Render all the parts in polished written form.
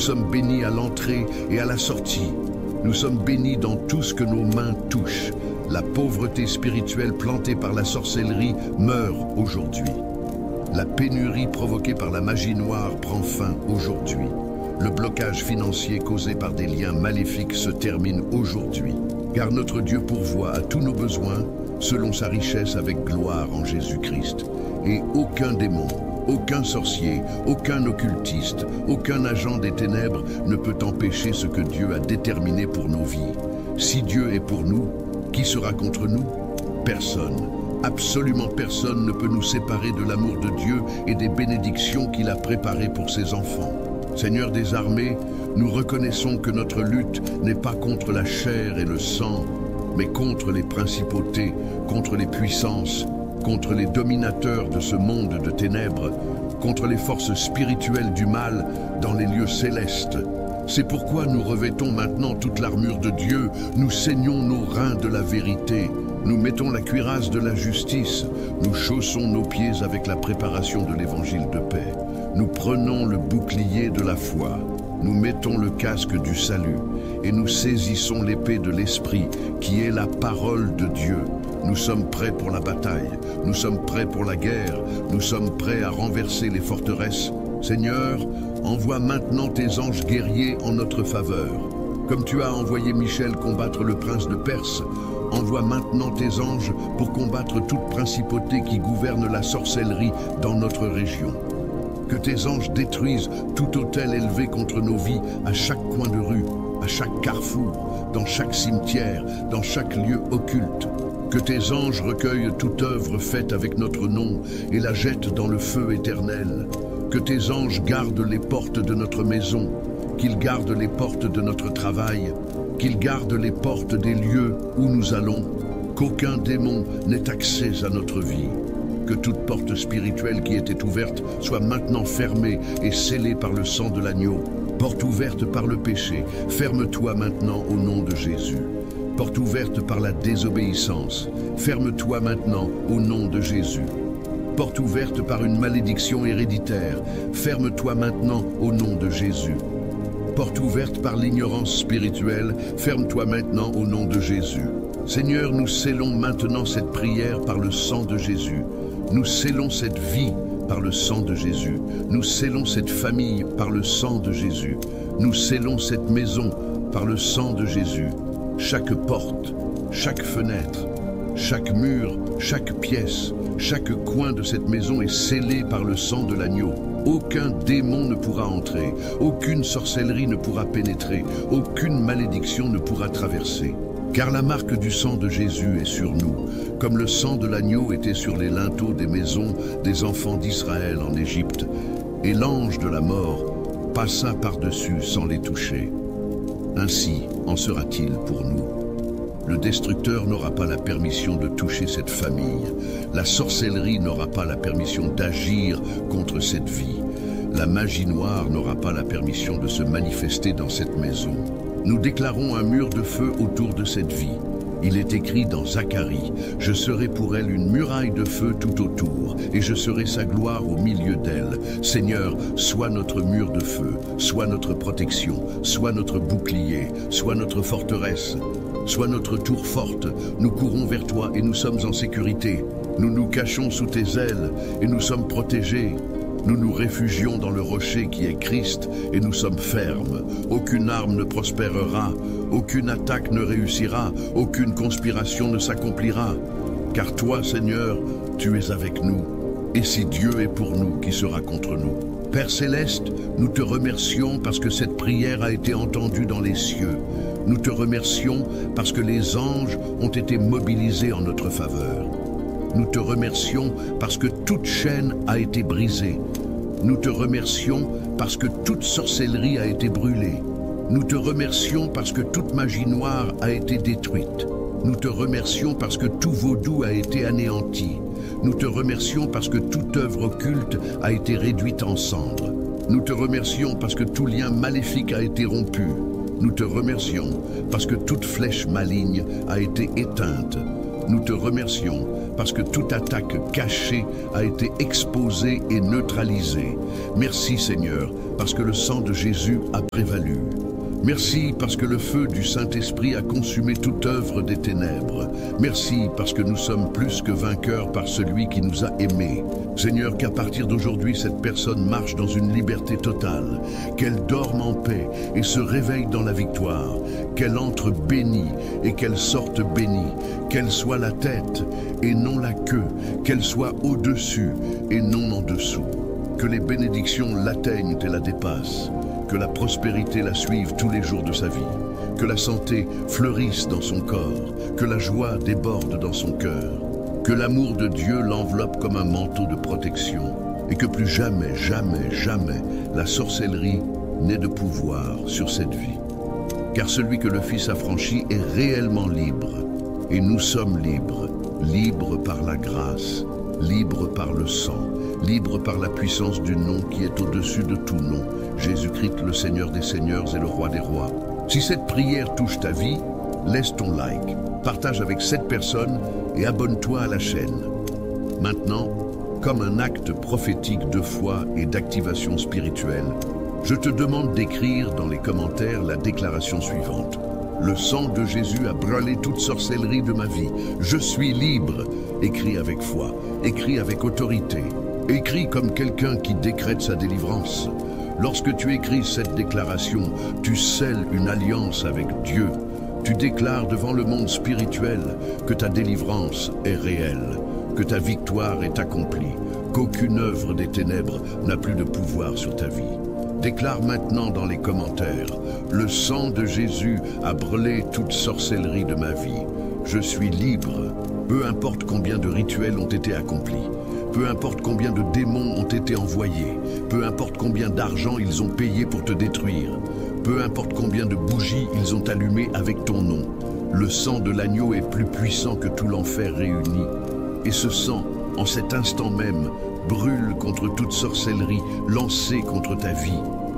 sommes bénis à l'entrée et à la sortie. Nous sommes bénis dans tout ce que nos mains touchent. La pauvreté spirituelle plantée par la sorcellerie meurt aujourd'hui. La pénurie provoquée par la magie noire prend fin aujourd'hui. Le blocage financier causé par des liens maléfiques se termine aujourd'hui. Car notre Dieu pourvoit à tous nos besoins selon sa richesse avec gloire en Jésus-Christ. Et aucun démon, aucun sorcier, aucun occultiste, aucun agent des ténèbres ne peut empêcher ce que Dieu a déterminé pour nos vies. Si Dieu est pour nous, qui sera contre nous? Personne. Absolument personne ne peut nous séparer de l'amour de Dieu et des bénédictions qu'il a préparées pour ses enfants. Seigneur des armées, nous reconnaissons que notre lutte n'est pas contre la chair et le sang, mais contre les principautés, contre les puissances, contre les dominateurs de ce monde de ténèbres, contre les forces spirituelles du mal dans les lieux célestes. C'est pourquoi nous revêtons maintenant toute l'armure de Dieu, nous ceignons nos reins de la vérité, nous mettons la cuirasse de la justice, nous chaussons nos pieds avec la préparation de l'évangile de paix. Nous prenons le bouclier de la foi, nous mettons le casque du salut et nous saisissons l'épée de l'Esprit qui est la parole de Dieu. Nous sommes prêts pour la bataille, nous sommes prêts pour la guerre, nous sommes prêts à renverser les forteresses. Seigneur, envoie maintenant tes anges guerriers en notre faveur. Comme tu as envoyé Michel combattre le prince de Perse, envoie maintenant tes anges pour combattre toute principauté qui gouverne la sorcellerie dans notre région. Que tes anges détruisent tout autel élevé contre nos vies à chaque coin de rue, à chaque carrefour, dans chaque cimetière, dans chaque lieu occulte. Que tes anges recueillent toute œuvre faite avec notre nom et la jettent dans le feu éternel. Que tes anges gardent les portes de notre maison, qu'ils gardent les portes de notre travail, qu'ils gardent les portes des lieux où nous allons, qu'aucun démon n'ait accès à notre vie. Que toute porte spirituelle qui était ouverte soit maintenant fermée et scellée par le sang de l'agneau. Porte ouverte par le péché, ferme-toi maintenant au nom de Jésus. Porte ouverte par la désobéissance, ferme-toi maintenant au nom de Jésus. Porte ouverte par une malédiction héréditaire, ferme-toi maintenant au nom de Jésus. Porte ouverte par l'ignorance spirituelle, ferme-toi maintenant au nom de Jésus. Seigneur, nous scellons maintenant cette prière par le sang de Jésus. Nous scellons cette vie par le sang de Jésus. Nous scellons cette famille par le sang de Jésus. Nous scellons cette maison par le sang de Jésus. Chaque porte, chaque fenêtre, chaque mur, chaque pièce, chaque coin de cette maison est scellé par le sang de l'agneau. Aucun démon ne pourra entrer, aucune sorcellerie ne pourra pénétrer, aucune malédiction ne pourra traverser. Car la marque du sang de Jésus est sur nous, comme le sang de l'agneau était sur les linteaux des maisons des enfants d'Israël en Égypte, et l'ange de la mort passa par-dessus sans les toucher. Ainsi en sera-t-il pour nous. Le destructeur n'aura pas la permission de toucher cette famille. La sorcellerie n'aura pas la permission d'agir contre cette vie. La magie noire n'aura pas la permission de se manifester dans cette maison. Nous déclarons un mur de feu autour de cette vie. Il est écrit dans Zacharie, « Je serai pour elle une muraille de feu tout autour, et je serai sa gloire au milieu d'elle. Seigneur, sois notre mur de feu, sois notre protection, sois notre bouclier, sois notre forteresse, sois notre tour forte. Nous courons vers toi et nous sommes en sécurité. Nous nous cachons sous tes ailes et nous sommes protégés. Nous nous réfugions dans le rocher qui est Christ et nous sommes fermes. Aucune arme ne prospérera, aucune attaque ne réussira, aucune conspiration ne s'accomplira. Car toi, Seigneur, tu es avec nous. Et si Dieu est pour nous, qui sera contre nous? Père Céleste, nous te remercions parce que cette prière a été entendue dans les cieux. Nous te remercions parce que les anges ont été mobilisés en notre faveur. Nous te remercions parce que toute chaîne a été brisée. Nous te remercions parce que toute sorcellerie a été brûlée. Nous te remercions parce que toute magie noire a été détruite. Nous te remercions parce que tout vaudou a été anéanti. Nous te remercions parce que toute œuvre occulte a été réduite en cendres. Nous te remercions parce que tout lien maléfique a été rompu. Nous te remercions parce que toute flèche maligne a été éteinte. Nous te remercions parce que toute attaque cachée a été exposée et neutralisée. Merci Seigneur, parce que le sang de Jésus a prévalu. Merci parce que le feu du Saint-Esprit a consumé toute œuvre des ténèbres. Merci parce que nous sommes plus que vainqueurs par celui qui nous a aimés. Seigneur, qu'à partir d'aujourd'hui, cette personne marche dans une liberté totale, qu'elle dorme en paix et se réveille dans la victoire, qu'elle entre bénie et qu'elle sorte bénie, qu'elle soit la tête et non la queue, qu'elle soit au-dessus et non en dessous, que les bénédictions l'atteignent et la dépassent, que la prospérité la suive tous les jours de sa vie, que la santé fleurisse dans son corps, que la joie déborde dans son cœur, que l'amour de Dieu l'enveloppe comme un manteau de protection et que plus jamais, jamais, jamais la sorcellerie n'ait de pouvoir sur cette vie. Car celui que le Fils a franchi est réellement libre et nous sommes libres, libres par la grâce, libres par le sang, libres par la puissance du nom qui est au-dessus de tout nom, Jésus-Christ, le Seigneur des Seigneurs et le Roi des Rois. Si cette prière touche ta vie, laisse ton like, partage avec cette personne et abonne-toi à la chaîne. Maintenant, comme un acte prophétique de foi et d'activation spirituelle, je te demande d'écrire dans les commentaires la déclaration suivante. Le sang de Jésus a brûlé toute sorcellerie de ma vie. Je suis libre. Écris avec foi, écris avec autorité, écris comme quelqu'un qui décrète sa délivrance. Lorsque tu écris cette déclaration, tu scelles une alliance avec Dieu. Tu déclares devant le monde spirituel que ta délivrance est réelle, que ta victoire est accomplie, qu'aucune œuvre des ténèbres n'a plus de pouvoir sur ta vie. Déclare maintenant dans les commentaires, le sang de Jésus a brûlé toute sorcellerie de ma vie. Je suis libre, peu importe combien de rituels ont été accomplis, peu importe combien de démons ont été envoyés, peu importe combien d'argent ils ont payé pour te détruire, peu importe combien de bougies ils ont allumées avec ton nom. Le sang de l'agneau est plus puissant que tout l'enfer réuni. Et ce sang, en cet instant même, brûle contre toute sorcellerie lancée contre ta vie.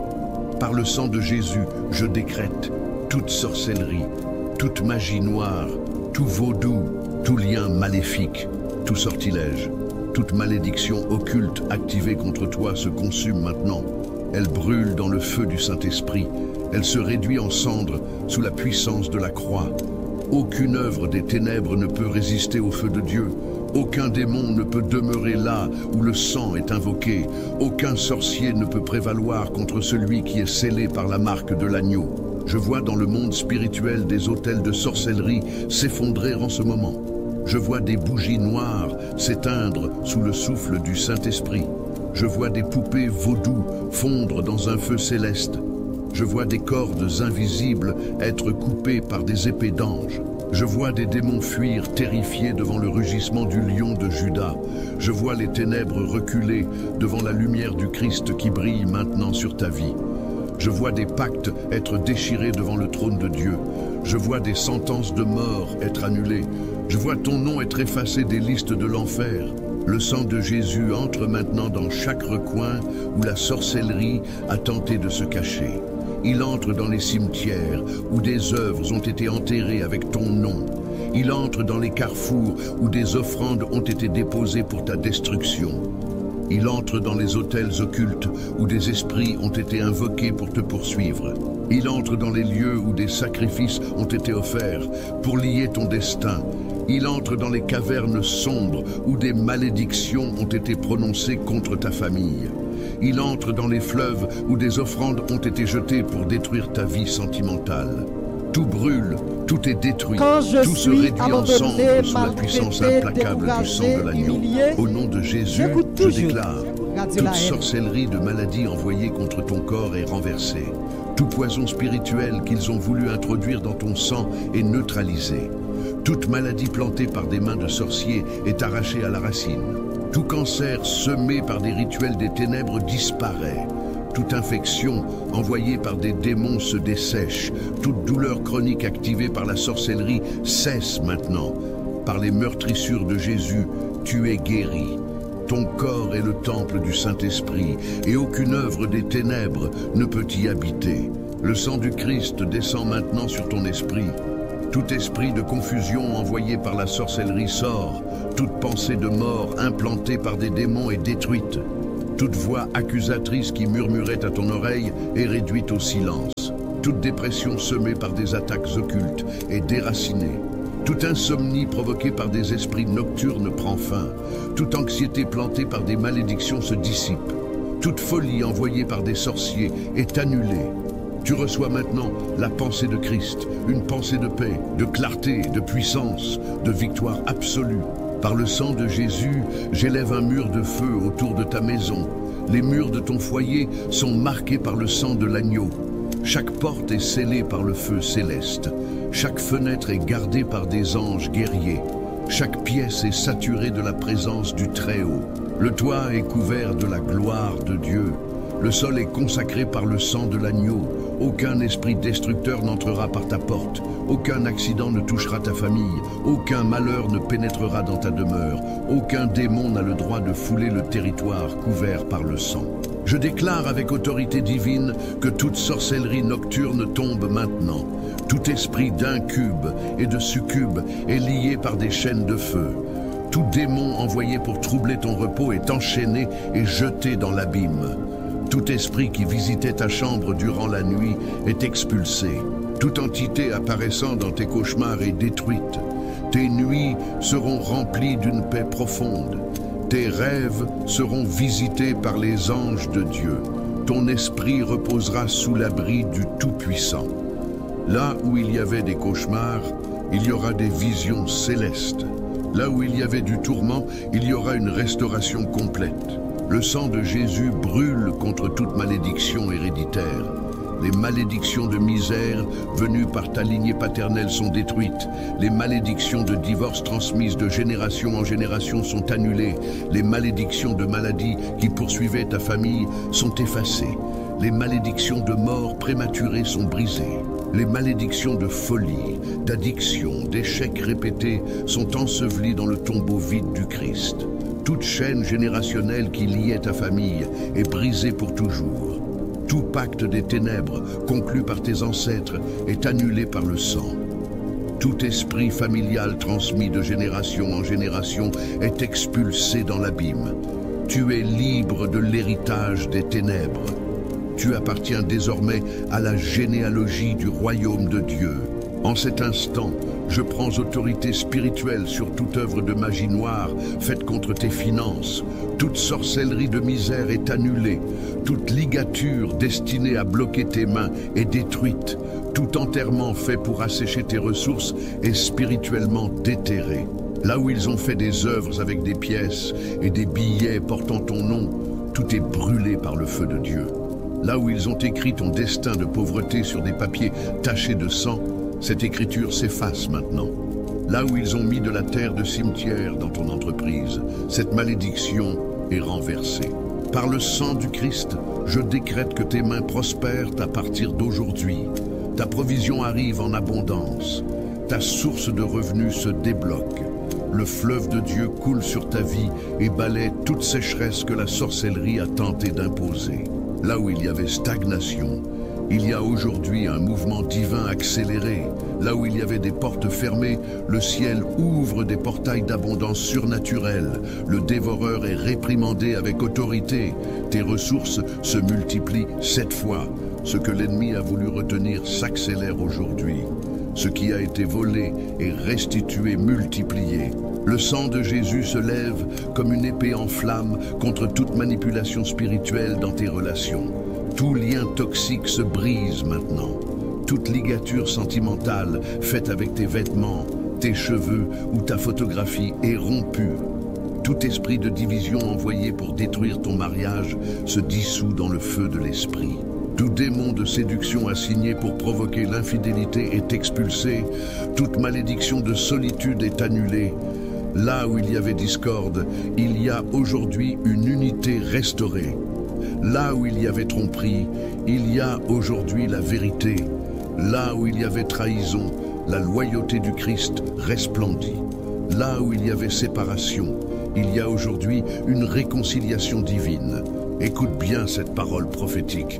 Par le sang de Jésus, je décrète toute sorcellerie, toute magie noire, tout vaudou, tout lien maléfique, tout sortilège, toute malédiction occulte activée contre toi se consume maintenant. Elle brûle dans le feu du Saint-Esprit. Elle se réduit en cendres sous la puissance de la croix. Aucune œuvre des ténèbres ne peut résister au feu de Dieu. Aucun démon ne peut demeurer là où le sang est invoqué. Aucun sorcier ne peut prévaloir contre celui qui est scellé par la marque de l'agneau. Je vois dans le monde spirituel des autels de sorcellerie s'effondrer en ce moment. Je vois des bougies noires s'éteindre sous le souffle du Saint-Esprit. Je vois des poupées vaudou fondre dans un feu céleste. Je vois des cordes invisibles être coupées par des épées d'anges. Je vois des démons fuir terrifiés devant le rugissement du lion de Juda. Je vois les ténèbres reculer devant la lumière du Christ qui brille maintenant sur ta vie. Je vois des pactes être déchirés devant le trône de Dieu. Je vois des sentences de mort être annulées. Je vois ton nom être effacé des listes de l'enfer. Le sang de Jésus entre maintenant dans chaque recoin où la sorcellerie a tenté de se cacher. Il entre dans les cimetières où des œuvres ont été enterrées avec ton nom. Il entre dans les carrefours où des offrandes ont été déposées pour ta destruction. Il entre dans les autels occultes où des esprits ont été invoqués pour te poursuivre. Il entre dans les lieux où des sacrifices ont été offerts pour lier ton destin. Il entre dans les cavernes sombres où des malédictions ont été prononcées contre ta famille. Il entre dans les fleuves où des offrandes ont été jetées pour détruire ta vie sentimentale. Tout brûle, tout est détruit, tout se réduit en cendres sous la puissance implacable du sang de l'agneau. Au nom de Jésus, je déclare, toute sorcellerie de maladie envoyée contre ton corps est renversée. Tout poison spirituel qu'ils ont voulu introduire dans ton sang est neutralisé. Toute maladie plantée par des mains de sorciers est arrachée à la racine. Tout cancer semé par des rituels des ténèbres disparaît. Toute infection envoyée par des démons se dessèche. Toute douleur chronique activée par la sorcellerie cesse maintenant. Par les meurtrissures de Jésus, tu es guéri. Ton corps est le temple du Saint-Esprit et aucune œuvre des ténèbres ne peut y habiter. Le sang du Christ descend maintenant sur ton esprit. Tout esprit de confusion envoyé par la sorcellerie sort. Toute pensée de mort implantée par des démons est détruite. Toute voix accusatrice qui murmurait à ton oreille est réduite au silence. Toute dépression semée par des attaques occultes est déracinée. Toute insomnie provoquée par des esprits nocturnes prend fin. Toute anxiété plantée par des malédictions se dissipe. Toute folie envoyée par des sorciers est annulée. Tu reçois maintenant la pensée de Christ, une pensée de paix, de clarté, de puissance, de victoire absolue. Par le sang de Jésus, j'élève un mur de feu autour de ta maison. Les murs de ton foyer sont marqués par le sang de l'agneau. Chaque porte est scellée par le feu céleste. Chaque fenêtre est gardée par des anges guerriers. Chaque pièce est saturée de la présence du Très-Haut. Le toit est couvert de la gloire de Dieu. Le sol est consacré par le sang de l'agneau. Aucun esprit destructeur n'entrera par ta porte. Aucun accident ne touchera ta famille. Aucun malheur ne pénétrera dans ta demeure. Aucun démon n'a le droit de fouler le territoire couvert par le sang. Je déclare avec autorité divine que toute sorcellerie nocturne tombe maintenant. Tout esprit d'incube et de succube est lié par des chaînes de feu. Tout démon envoyé pour troubler ton repos est enchaîné et jeté dans l'abîme. Tout esprit qui visitait ta chambre durant la nuit est expulsé. Toute entité apparaissant dans tes cauchemars est détruite. Tes nuits seront remplies d'une paix profonde. Tes rêves seront visités par les anges de Dieu. Ton esprit reposera sous l'abri du Tout-Puissant. Là où il y avait des cauchemars, il y aura des visions célestes. Là où il y avait du tourment, il y aura une restauration complète. Le sang de Jésus brûle contre toute malédiction héréditaire. Les malédictions de misère venues par ta lignée paternelle sont détruites. Les malédictions de divorce transmises de génération en génération sont annulées. Les malédictions de maladie qui poursuivaient ta famille sont effacées. Les malédictions de mort prématurée sont brisées. Les malédictions de folie, d'addiction, d'échecs répétés sont ensevelies dans le tombeau vide du Christ. Toute chaîne générationnelle qui liait ta famille est brisée pour toujours. Tout pacte des ténèbres conclu par tes ancêtres est annulé par le sang. Tout esprit familial transmis de génération en génération est expulsé dans l'abîme. Tu es libre de l'héritage des ténèbres. Tu appartiens désormais à la généalogie du royaume de Dieu. En cet instant, je prends autorité spirituelle sur toute œuvre de magie noire faite contre tes finances. Toute sorcellerie de misère est annulée. Toute ligature destinée à bloquer tes mains est détruite. Tout enterrement fait pour assécher tes ressources est spirituellement déterré. Là où ils ont fait des œuvres avec des pièces et des billets portant ton nom, tout est brûlé par le feu de Dieu. Là où ils ont écrit ton destin de pauvreté sur des papiers tachés de sang, cette écriture s'efface maintenant. Là où ils ont mis de la terre de cimetière dans ton entreprise, cette malédiction est renversée. Par le sang du Christ, je décrète que tes mains prospèrent à partir d'aujourd'hui. Ta provision arrive en abondance. Ta source de revenus se débloque. Le fleuve de Dieu coule sur ta vie et balaie toute sécheresse que la sorcellerie a tenté d'imposer. Là où il y avait stagnation, il y a aujourd'hui un mouvement divin accéléré. Là où il y avait des portes fermées, le ciel ouvre des portails d'abondance surnaturelle. Le dévoreur est réprimandé avec autorité. Tes ressources se multiplient 7 fois. Ce que l'ennemi a voulu retenir s'accélère aujourd'hui. Ce qui a été volé est restitué, multiplié. Le sang de Jésus se lève comme une épée en flamme contre toute manipulation spirituelle dans tes relations. Tout lien toxique se brise maintenant. Toute ligature sentimentale faite avec tes vêtements, tes cheveux ou ta photographie est rompue. Tout esprit de division envoyé pour détruire ton mariage se dissout dans le feu de l'esprit. Tout démon de séduction assigné pour provoquer l'infidélité est expulsé. Toute malédiction de solitude est annulée. Là où il y avait discorde, il y a aujourd'hui une unité restaurée. Là où il y avait tromperie, il y a aujourd'hui la vérité. Là où il y avait trahison, la loyauté du Christ resplendit. Là où il y avait séparation, il y a aujourd'hui une réconciliation divine. Écoute bien cette parole prophétique.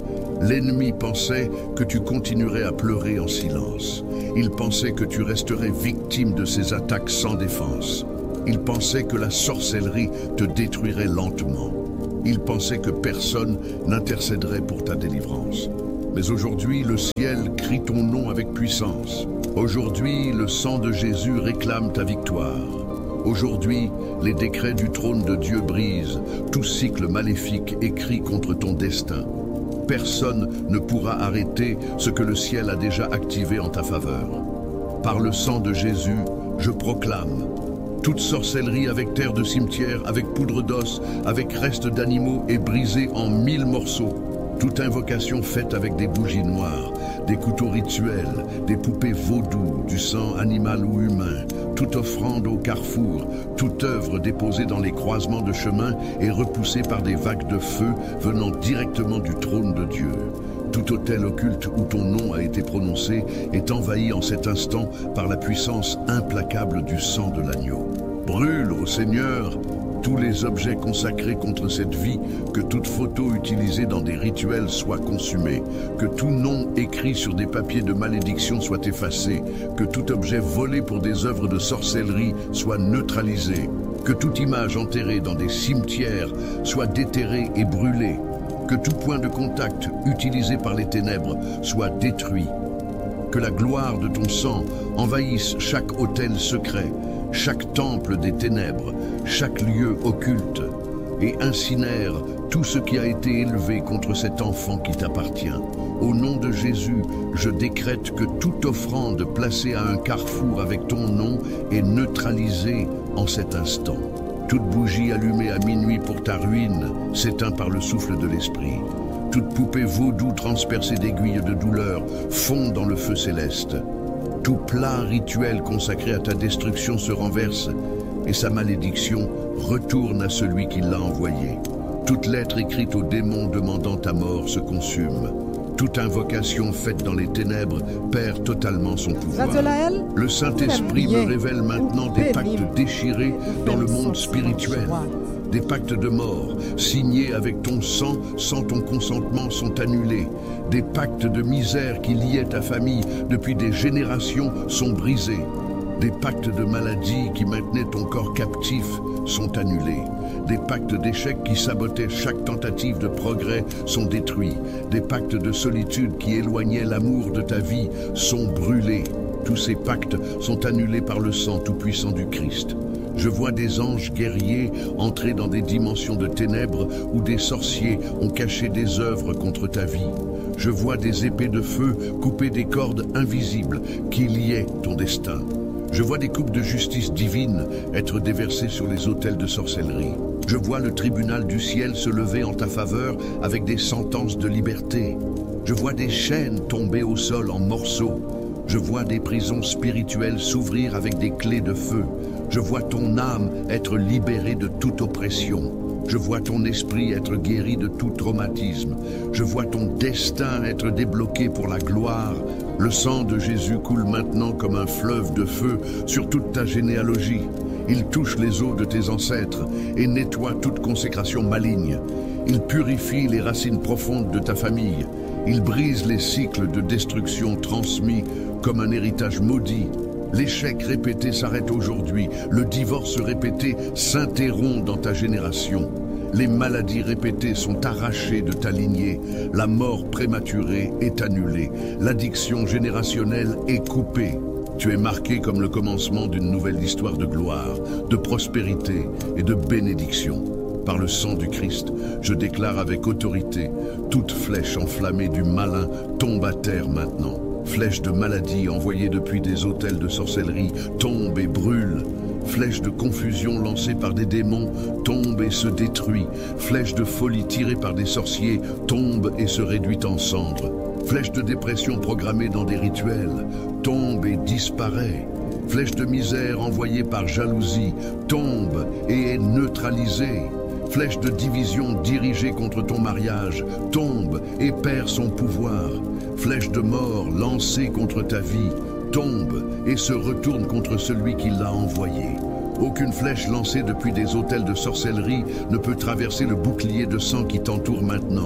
L'ennemi pensait que tu continuerais à pleurer en silence. Il pensait que tu resterais victime de ses attaques sans défense. Il pensait que la sorcellerie te détruirait lentement. Il pensait que personne n'intercéderait pour ta délivrance. Mais aujourd'hui, le ciel crie ton nom avec puissance. Aujourd'hui, le sang de Jésus réclame ta victoire. Aujourd'hui, les décrets du trône de Dieu brisent tout cycle maléfique écrit contre ton destin. Personne ne pourra arrêter ce que le ciel a déjà activé en ta faveur. Par le sang de Jésus, je proclame toute sorcellerie avec terre de cimetière, avec poudre d'os, avec restes d'animaux est brisée en 1000 morceaux. Toute invocation faite avec des bougies noires, des couteaux rituels, des poupées vaudou, du sang animal ou humain, toute offrande au carrefour, toute œuvre déposée dans les croisements de chemin est repoussée par des vagues de feu venant directement du trône de Dieu. Tout autel occulte où ton nom a été prononcé est envahi en cet instant par la puissance implacable du sang de l'agneau. Brûle, ô Seigneur, tous les objets consacrés contre cette vie, que toute photo utilisée dans des rituels soit consumée, que tout nom écrit sur des papiers de malédiction soit effacé, que tout objet volé pour des œuvres de sorcellerie soit neutralisé, que toute image enterrée dans des cimetières soit déterrée et brûlée, que tout point de contact utilisé par les ténèbres soit détruit, que la gloire de ton sang envahisse chaque autel secret, chaque temple des ténèbres, chaque lieu occulte, et incinère tout ce qui a été élevé contre cet enfant qui t'appartient. Au nom de Jésus, je décrète que toute offrande placée à un carrefour avec ton nom est neutralisée en cet instant. Toute bougie allumée à minuit pour ta ruine s'éteint par le souffle de l'esprit. Toute poupée vaudou transpercée d'aiguilles de douleur fond dans le feu céleste. Tout plat rituel consacré à ta destruction se renverse et sa malédiction retourne à celui qui l'a envoyé. Toute lettre écrite aux démons demandant ta mort se consume. Toute invocation faite dans les ténèbres perd totalement son pouvoir. Le Saint-Esprit me révèle maintenant des pactes déchirés dans le monde spirituel. Des pactes de mort, signés avec ton sang, sans ton consentement, sont annulés. Des pactes de misère qui liaient ta famille depuis des générations sont brisés. Des pactes de maladie qui maintenaient ton corps captif sont annulés. Des pactes d'échec qui sabotaient chaque tentative de progrès sont détruits. Des pactes de solitude qui éloignaient l'amour de ta vie sont brûlés. Tous ces pactes sont annulés par le sang tout-puissant du Christ. Je vois des anges guerriers entrer dans des dimensions de ténèbres où des sorciers ont caché des œuvres contre ta vie. Je vois des épées de feu couper des cordes invisibles qui liaient ton destin. Je vois des coupes de justice divine être déversées sur les autels de sorcellerie. Je vois le tribunal du ciel se lever en ta faveur avec des sentences de liberté. Je vois des chaînes tomber au sol en morceaux. Je vois des prisons spirituelles s'ouvrir avec des clés de feu. Je vois ton âme être libérée de toute oppression. Je vois ton esprit être guéri de tout traumatisme. Je vois ton destin être débloqué pour la gloire. Le sang de Jésus coule maintenant comme un fleuve de feu sur toute ta généalogie. Il touche les os de tes ancêtres et nettoie toute consécration maligne. Il purifie les racines profondes de ta famille. Il brise les cycles de destruction transmis comme un héritage maudit. L'échec répété s'arrête aujourd'hui. Le divorce répété s'interrompt dans ta génération. Les maladies répétées sont arrachées de ta lignée. La mort prématurée est annulée. L'addiction générationnelle est coupée. Tu es marqué comme le commencement d'une nouvelle histoire de gloire, de prospérité et de bénédiction. Par le sang du Christ, je déclare avec autorité, toute flèche enflammée du malin tombe à terre maintenant. Flèche de maladie envoyée depuis des autels de sorcellerie tombe et brûle. Flèche de confusion lancée par des démons tombe et se détruit. Flèche de folie tirée par des sorciers tombe et se réduit en cendres. Flèche de dépression programmée dans des rituels tombe et disparaît. Flèche de misère envoyée par jalousie tombe et est neutralisée. Flèche de division dirigée contre ton mariage tombe et perd son pouvoir. Flèche de mort lancée contre ta vie tombe et se retourne contre celui qui l'a envoyé. Aucune flèche lancée depuis des autels de sorcellerie ne peut traverser le bouclier de sang qui t'entoure maintenant.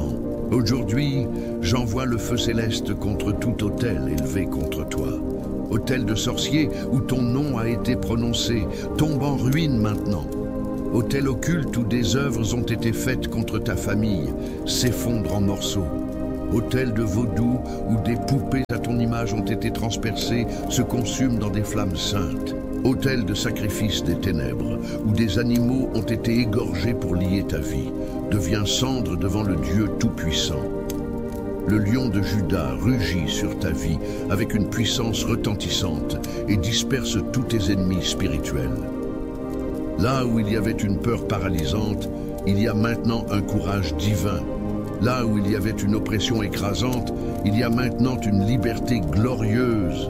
Aujourd'hui, j'envoie le feu céleste contre tout autel élevé contre toi. Autel de sorcier où ton nom a été prononcé, tombe en ruine maintenant. Autel occulte où des œuvres ont été faites contre ta famille, s'effondre en morceaux. Autel de vaudou où des poupées à ton image ont été transpercées, se consument dans des flammes saintes. Autel de sacrifice des ténèbres, où des animaux ont été égorgés pour lier ta vie, devient cendre devant le Dieu Tout-Puissant. Le lion de Juda rugit sur ta vie avec une puissance retentissante et disperse tous tes ennemis spirituels. Là où il y avait une peur paralysante, il y a maintenant un courage divin. Là où il y avait une oppression écrasante, il y a maintenant une liberté glorieuse.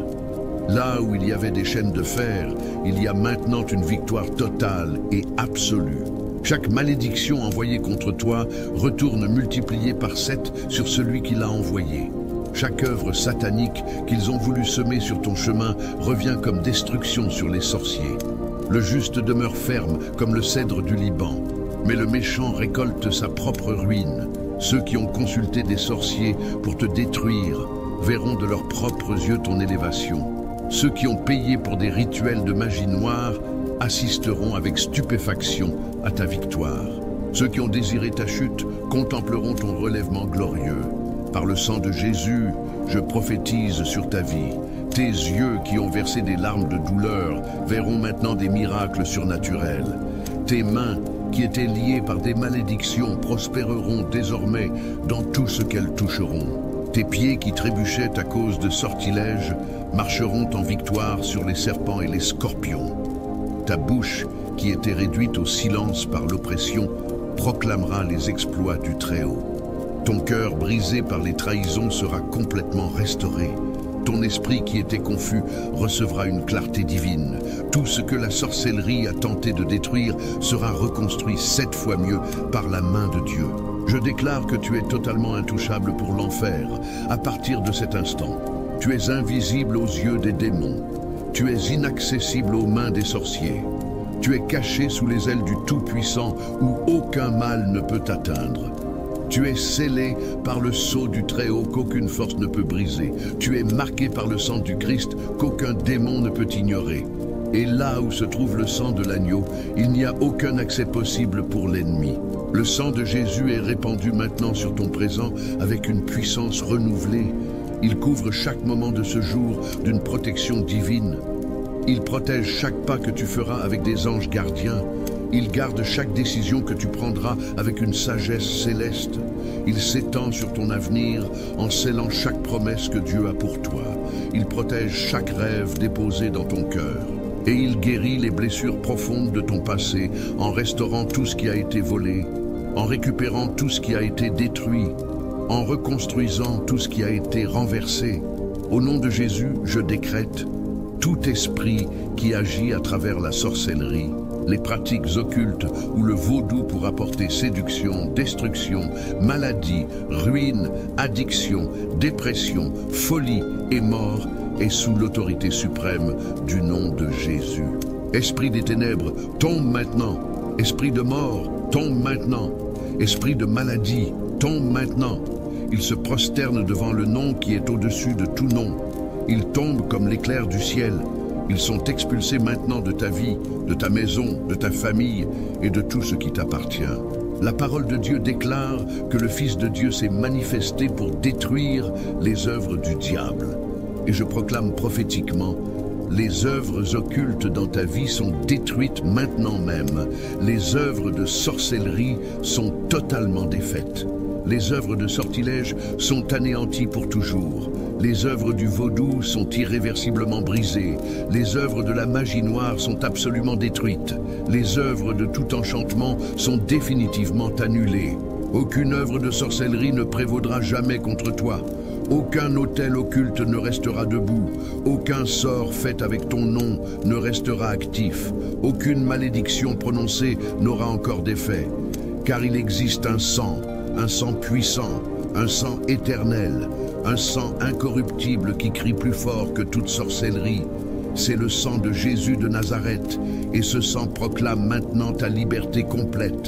Là où il y avait des chaînes de fer, il y a maintenant une victoire totale et absolue. Chaque malédiction envoyée contre toi retourne multipliée par 7 sur celui qui l'a envoyée. Chaque œuvre satanique qu'ils ont voulu semer sur ton chemin revient comme destruction sur les sorciers. Le juste demeure ferme comme le cèdre du Liban, mais le méchant récolte sa propre ruine. Ceux qui ont consulté des sorciers pour te détruire verront de leurs propres yeux ton élévation. Ceux qui ont payé pour des rituels de magie noire assisteront avec stupéfaction à ta victoire. Ceux qui ont désiré ta chute contempleront ton relèvement glorieux. Par le sang de Jésus, je prophétise sur ta vie. Tes yeux qui ont versé des larmes de douleur verront maintenant des miracles surnaturels. Tes mains qui étaient liées par des malédictions prospéreront désormais dans tout ce qu'elles toucheront. Tes pieds qui trébuchaient à cause de sortilèges marcheront en victoire sur les serpents et les scorpions. Ta bouche, qui était réduite au silence par l'oppression, proclamera les exploits du Très-Haut. Ton cœur brisé par les trahisons sera complètement restauré. Ton esprit qui était confus recevra une clarté divine. Tout ce que la sorcellerie a tenté de détruire sera reconstruit 7 fois mieux par la main de Dieu. Je déclare que tu es totalement intouchable pour l'enfer. À partir de cet instant, tu es invisible aux yeux des démons. Tu es inaccessible aux mains des sorciers. Tu es caché sous les ailes du Tout-Puissant où aucun mal ne peut t'atteindre. Tu es scellé par le sceau du Très-Haut qu'aucune force ne peut briser. Tu es marqué par le sang du Christ qu'aucun démon ne peut ignorer. Et là où se trouve le sang de l'agneau, il n'y a aucun accès possible pour l'ennemi. Le sang de Jésus est répandu maintenant sur ton présent avec une puissance renouvelée. Il couvre chaque moment de ce jour d'une protection divine. Il protège chaque pas que tu feras avec des anges gardiens. Il garde chaque décision que tu prendras avec une sagesse céleste. Il s'étend sur ton avenir en scellant chaque promesse que Dieu a pour toi. Il protège chaque rêve déposé dans ton cœur. Et il guérit les blessures profondes de ton passé en restaurant tout ce qui a été volé, en récupérant tout ce qui a été détruit, en reconstruisant tout ce qui a été renversé. Au nom de Jésus, je décrète tout esprit qui agit à travers la sorcellerie, les pratiques occultes ou le vaudou pour apporter séduction, destruction, maladie, ruine, addiction, dépression, folie et mort est sous l'autorité suprême du nom de Jésus. Esprit des ténèbres, tombe maintenant. Esprit de mort, tombe maintenant. Esprit de maladie, tombe maintenant. Il se prosterne devant le nom qui est au-dessus de tout nom. Ils tombent comme l'éclair du ciel. Ils sont expulsés maintenant de ta vie, de ta maison, de ta famille et de tout ce qui t'appartient. La parole de Dieu déclare que le Fils de Dieu s'est manifesté pour détruire les œuvres du diable. Et je proclame prophétiquement, les œuvres occultes dans ta vie sont détruites maintenant même. Les œuvres de sorcellerie sont totalement défaites. Les œuvres de sortilège sont anéanties pour toujours. Les œuvres du vaudou sont irréversiblement brisées. Les œuvres de la magie noire sont absolument détruites. Les œuvres de tout enchantement sont définitivement annulées. Aucune œuvre de sorcellerie ne prévaudra jamais contre toi. Aucun autel occulte ne restera debout. Aucun sort fait avec ton nom ne restera actif. Aucune malédiction prononcée n'aura encore d'effet. Car il existe un sang puissant, un sang éternel, un sang incorruptible qui crie plus fort que toute sorcellerie. C'est le sang de Jésus de Nazareth, et ce sang proclame maintenant ta liberté complète.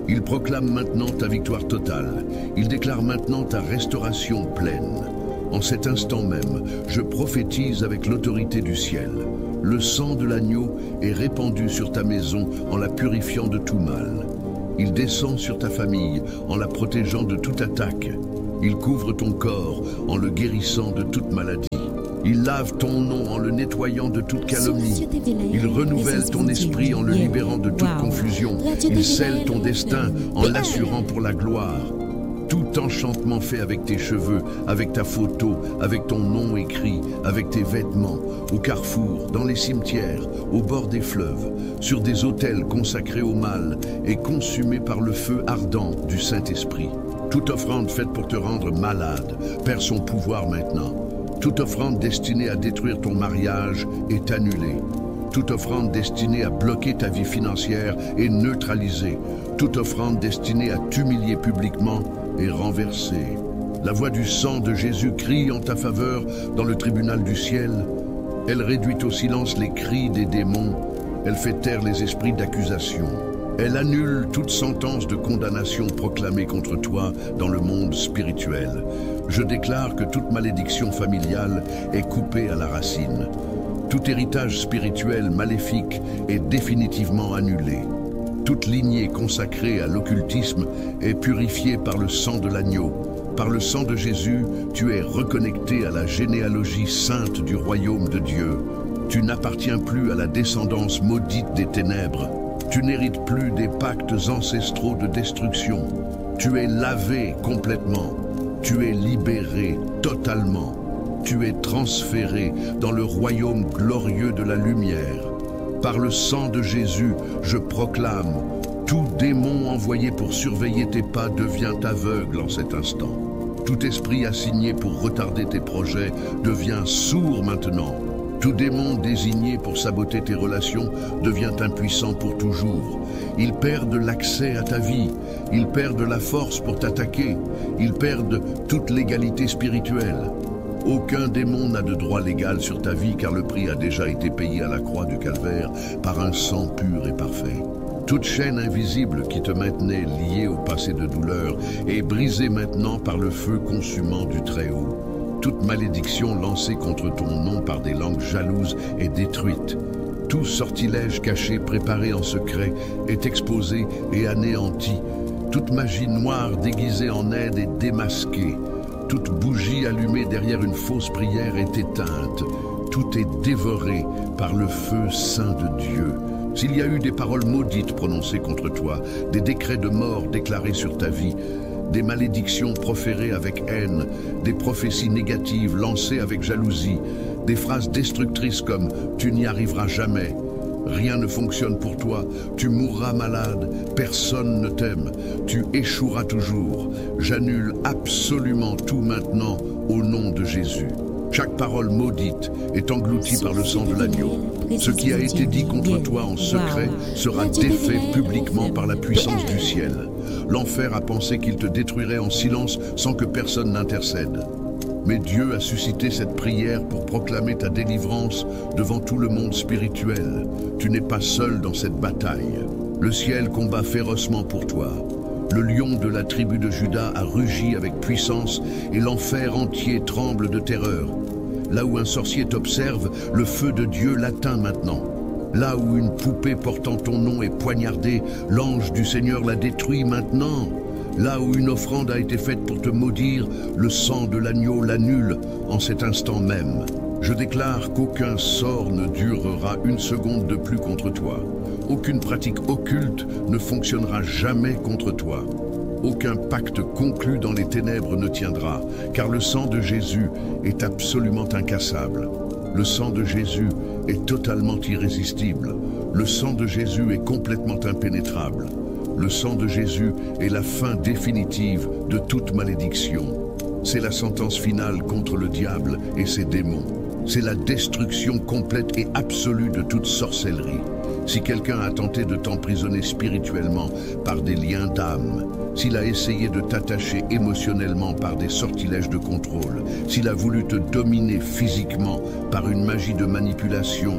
Il proclame maintenant ta victoire totale. Il déclare maintenant ta restauration pleine. En cet instant même, je prophétise avec l'autorité du ciel. Le sang de l'agneau est répandu sur ta maison en la purifiant de tout mal. Il descend sur ta famille en la protégeant de toute attaque. Il couvre ton corps en le guérissant de toute maladie. Il lave ton nom en le nettoyant de toute calomnie. Il renouvelle ton esprit en le libérant de toute confusion. Il scelle ton destin en l'assurant pour la gloire. Tout enchantement fait avec tes cheveux, avec ta photo, avec ton nom écrit, avec tes vêtements, au carrefour, dans les cimetières, au bord des fleuves, sur des autels consacrés au mal et consumés par le feu ardent du Saint-Esprit. Toute offrande faite pour te rendre malade perd son pouvoir maintenant. Toute offrande destinée à détruire ton mariage est annulée. Toute offrande destinée à bloquer ta vie financière est neutralisée. Toute offrande destinée à t'humilier publiquement est renversée. La voix du sang de Jésus crie en ta faveur dans le tribunal du ciel. Elle réduit au silence les cris des démons. Elle fait taire les esprits d'accusation. Elle annule toute sentence de condamnation proclamée contre toi dans le monde spirituel. Je déclare que toute malédiction familiale est coupée à la racine. Tout héritage spirituel maléfique est définitivement annulé. Toute lignée consacrée à l'occultisme est purifiée par le sang de l'agneau. Par le sang de Jésus, tu es reconnecté à la généalogie sainte du royaume de Dieu. Tu n'appartiens plus à la descendance maudite des ténèbres. Tu n'hérites plus des pactes ancestraux de destruction. Tu es lavé complètement. Tu es libéré totalement. Tu es transféré dans le royaume glorieux de la lumière. Par le sang de Jésus, je proclame, tout démon envoyé pour surveiller tes pas devient aveugle en cet instant. Tout esprit assigné pour retarder tes projets devient sourd maintenant. Tout démon désigné pour saboter tes relations devient impuissant pour toujours. Ils perdent l'accès à ta vie. Ils perdent la force pour t'attaquer. Ils perdent toute légalité spirituelle. Aucun démon n'a de droit légal sur ta vie car le prix a déjà été payé à la croix du calvaire par un sang pur et parfait. Toute chaîne invisible qui te maintenait liée au passé de douleur est brisée maintenant par le feu consumant du Très-Haut. Toute malédiction lancée contre ton nom par des langues jalouses est détruite. Tout sortilège caché préparé en secret est exposé et anéanti. Toute magie noire déguisée en aide est démasquée. Toute bougie allumée derrière une fausse prière est éteinte. Tout est dévoré par le feu saint de Dieu. S'il y a eu des paroles maudites prononcées contre toi, des décrets de mort déclarés sur ta vie, des malédictions proférées avec haine, des prophéties négatives lancées avec jalousie, des phrases destructrices comme « tu n'y arriveras jamais », « rien ne fonctionne pour toi »,« tu mourras malade »,« personne ne t'aime »,« tu échoueras toujours », j'annule absolument tout maintenant au nom de Jésus. Chaque parole maudite est engloutie par le sang de l'agneau. Ce qui a été dit contre toi en secret sera défait publiquement par la puissance du ciel. L'enfer a pensé qu'il te détruirait en silence sans que personne n'intercède. Mais Dieu a suscité cette prière pour proclamer ta délivrance devant tout le monde spirituel. Tu n'es pas seul dans cette bataille. Le ciel combat férocement pour toi. Le lion de la tribu de Juda a rugi avec puissance et l'enfer entier tremble de terreur. Là où un sorcier t'observe, le feu de Dieu l'atteint maintenant. Là où une poupée portant ton nom est poignardée, l'ange du Seigneur la détruit maintenant. Là où une offrande a été faite pour te maudire, le sang de l'agneau l'annule en cet instant même. Je déclare qu'aucun sort ne durera une seconde de plus contre toi. Aucune pratique occulte ne fonctionnera jamais contre toi. Aucun pacte conclu dans les ténèbres ne tiendra, car le sang de Jésus est absolument incassable. Le sang de Jésus est totalement irrésistible. Le sang de Jésus est complètement impénétrable. Le sang de Jésus est la fin définitive de toute malédiction. C'est la sentence finale contre le diable et ses démons. C'est la destruction complète et absolue de toute sorcellerie. Si quelqu'un a tenté de t'emprisonner spirituellement par des liens d'âme, s'il a essayé de t'attacher émotionnellement par des sortilèges de contrôle, s'il a voulu te dominer physiquement par une magie de manipulation,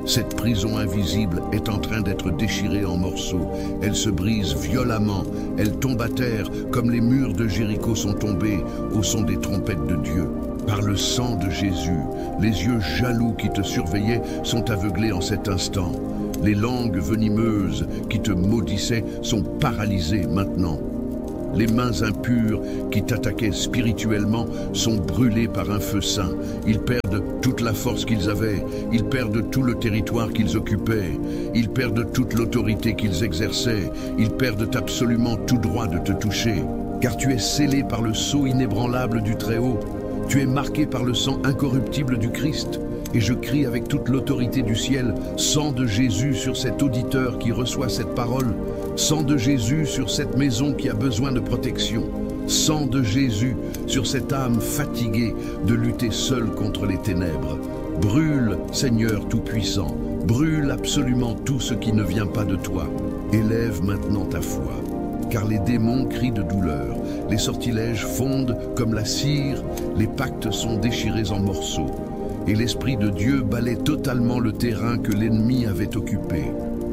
Cette prison invisible est en train d'être déchirée en morceaux. Elle se brise violemment, elle tombe à terre comme les murs de Jéricho sont tombés au son des trompettes de Dieu. Par le sang de Jésus, les yeux jaloux qui te surveillaient sont aveuglés en cet instant. Les langues venimeuses qui te maudissaient sont paralysées maintenant. Les mains impures qui t'attaquaient spirituellement sont brûlées par un feu saint. Ils perdent toute la force qu'ils avaient, ils perdent tout le territoire qu'ils occupaient, ils perdent toute l'autorité qu'ils exerçaient, ils perdent absolument tout droit de te toucher. Car tu es scellé par le sceau inébranlable du Très-Haut, tu es marqué par le sang incorruptible du Christ. Et je crie avec toute l'autorité du ciel, sang de Jésus sur cet auditeur qui reçoit cette parole, sang de Jésus sur cette maison qui a besoin de protection, sang de Jésus sur cette âme fatiguée de lutter seule contre les ténèbres. Brûle, Seigneur Tout-Puissant, brûle absolument tout ce qui ne vient pas de toi. Élève maintenant ta foi, car les démons crient de douleur, les sortilèges fondent comme la cire, les pactes sont déchirés en morceaux. Et l'Esprit de Dieu balaie totalement le terrain que l'ennemi avait occupé.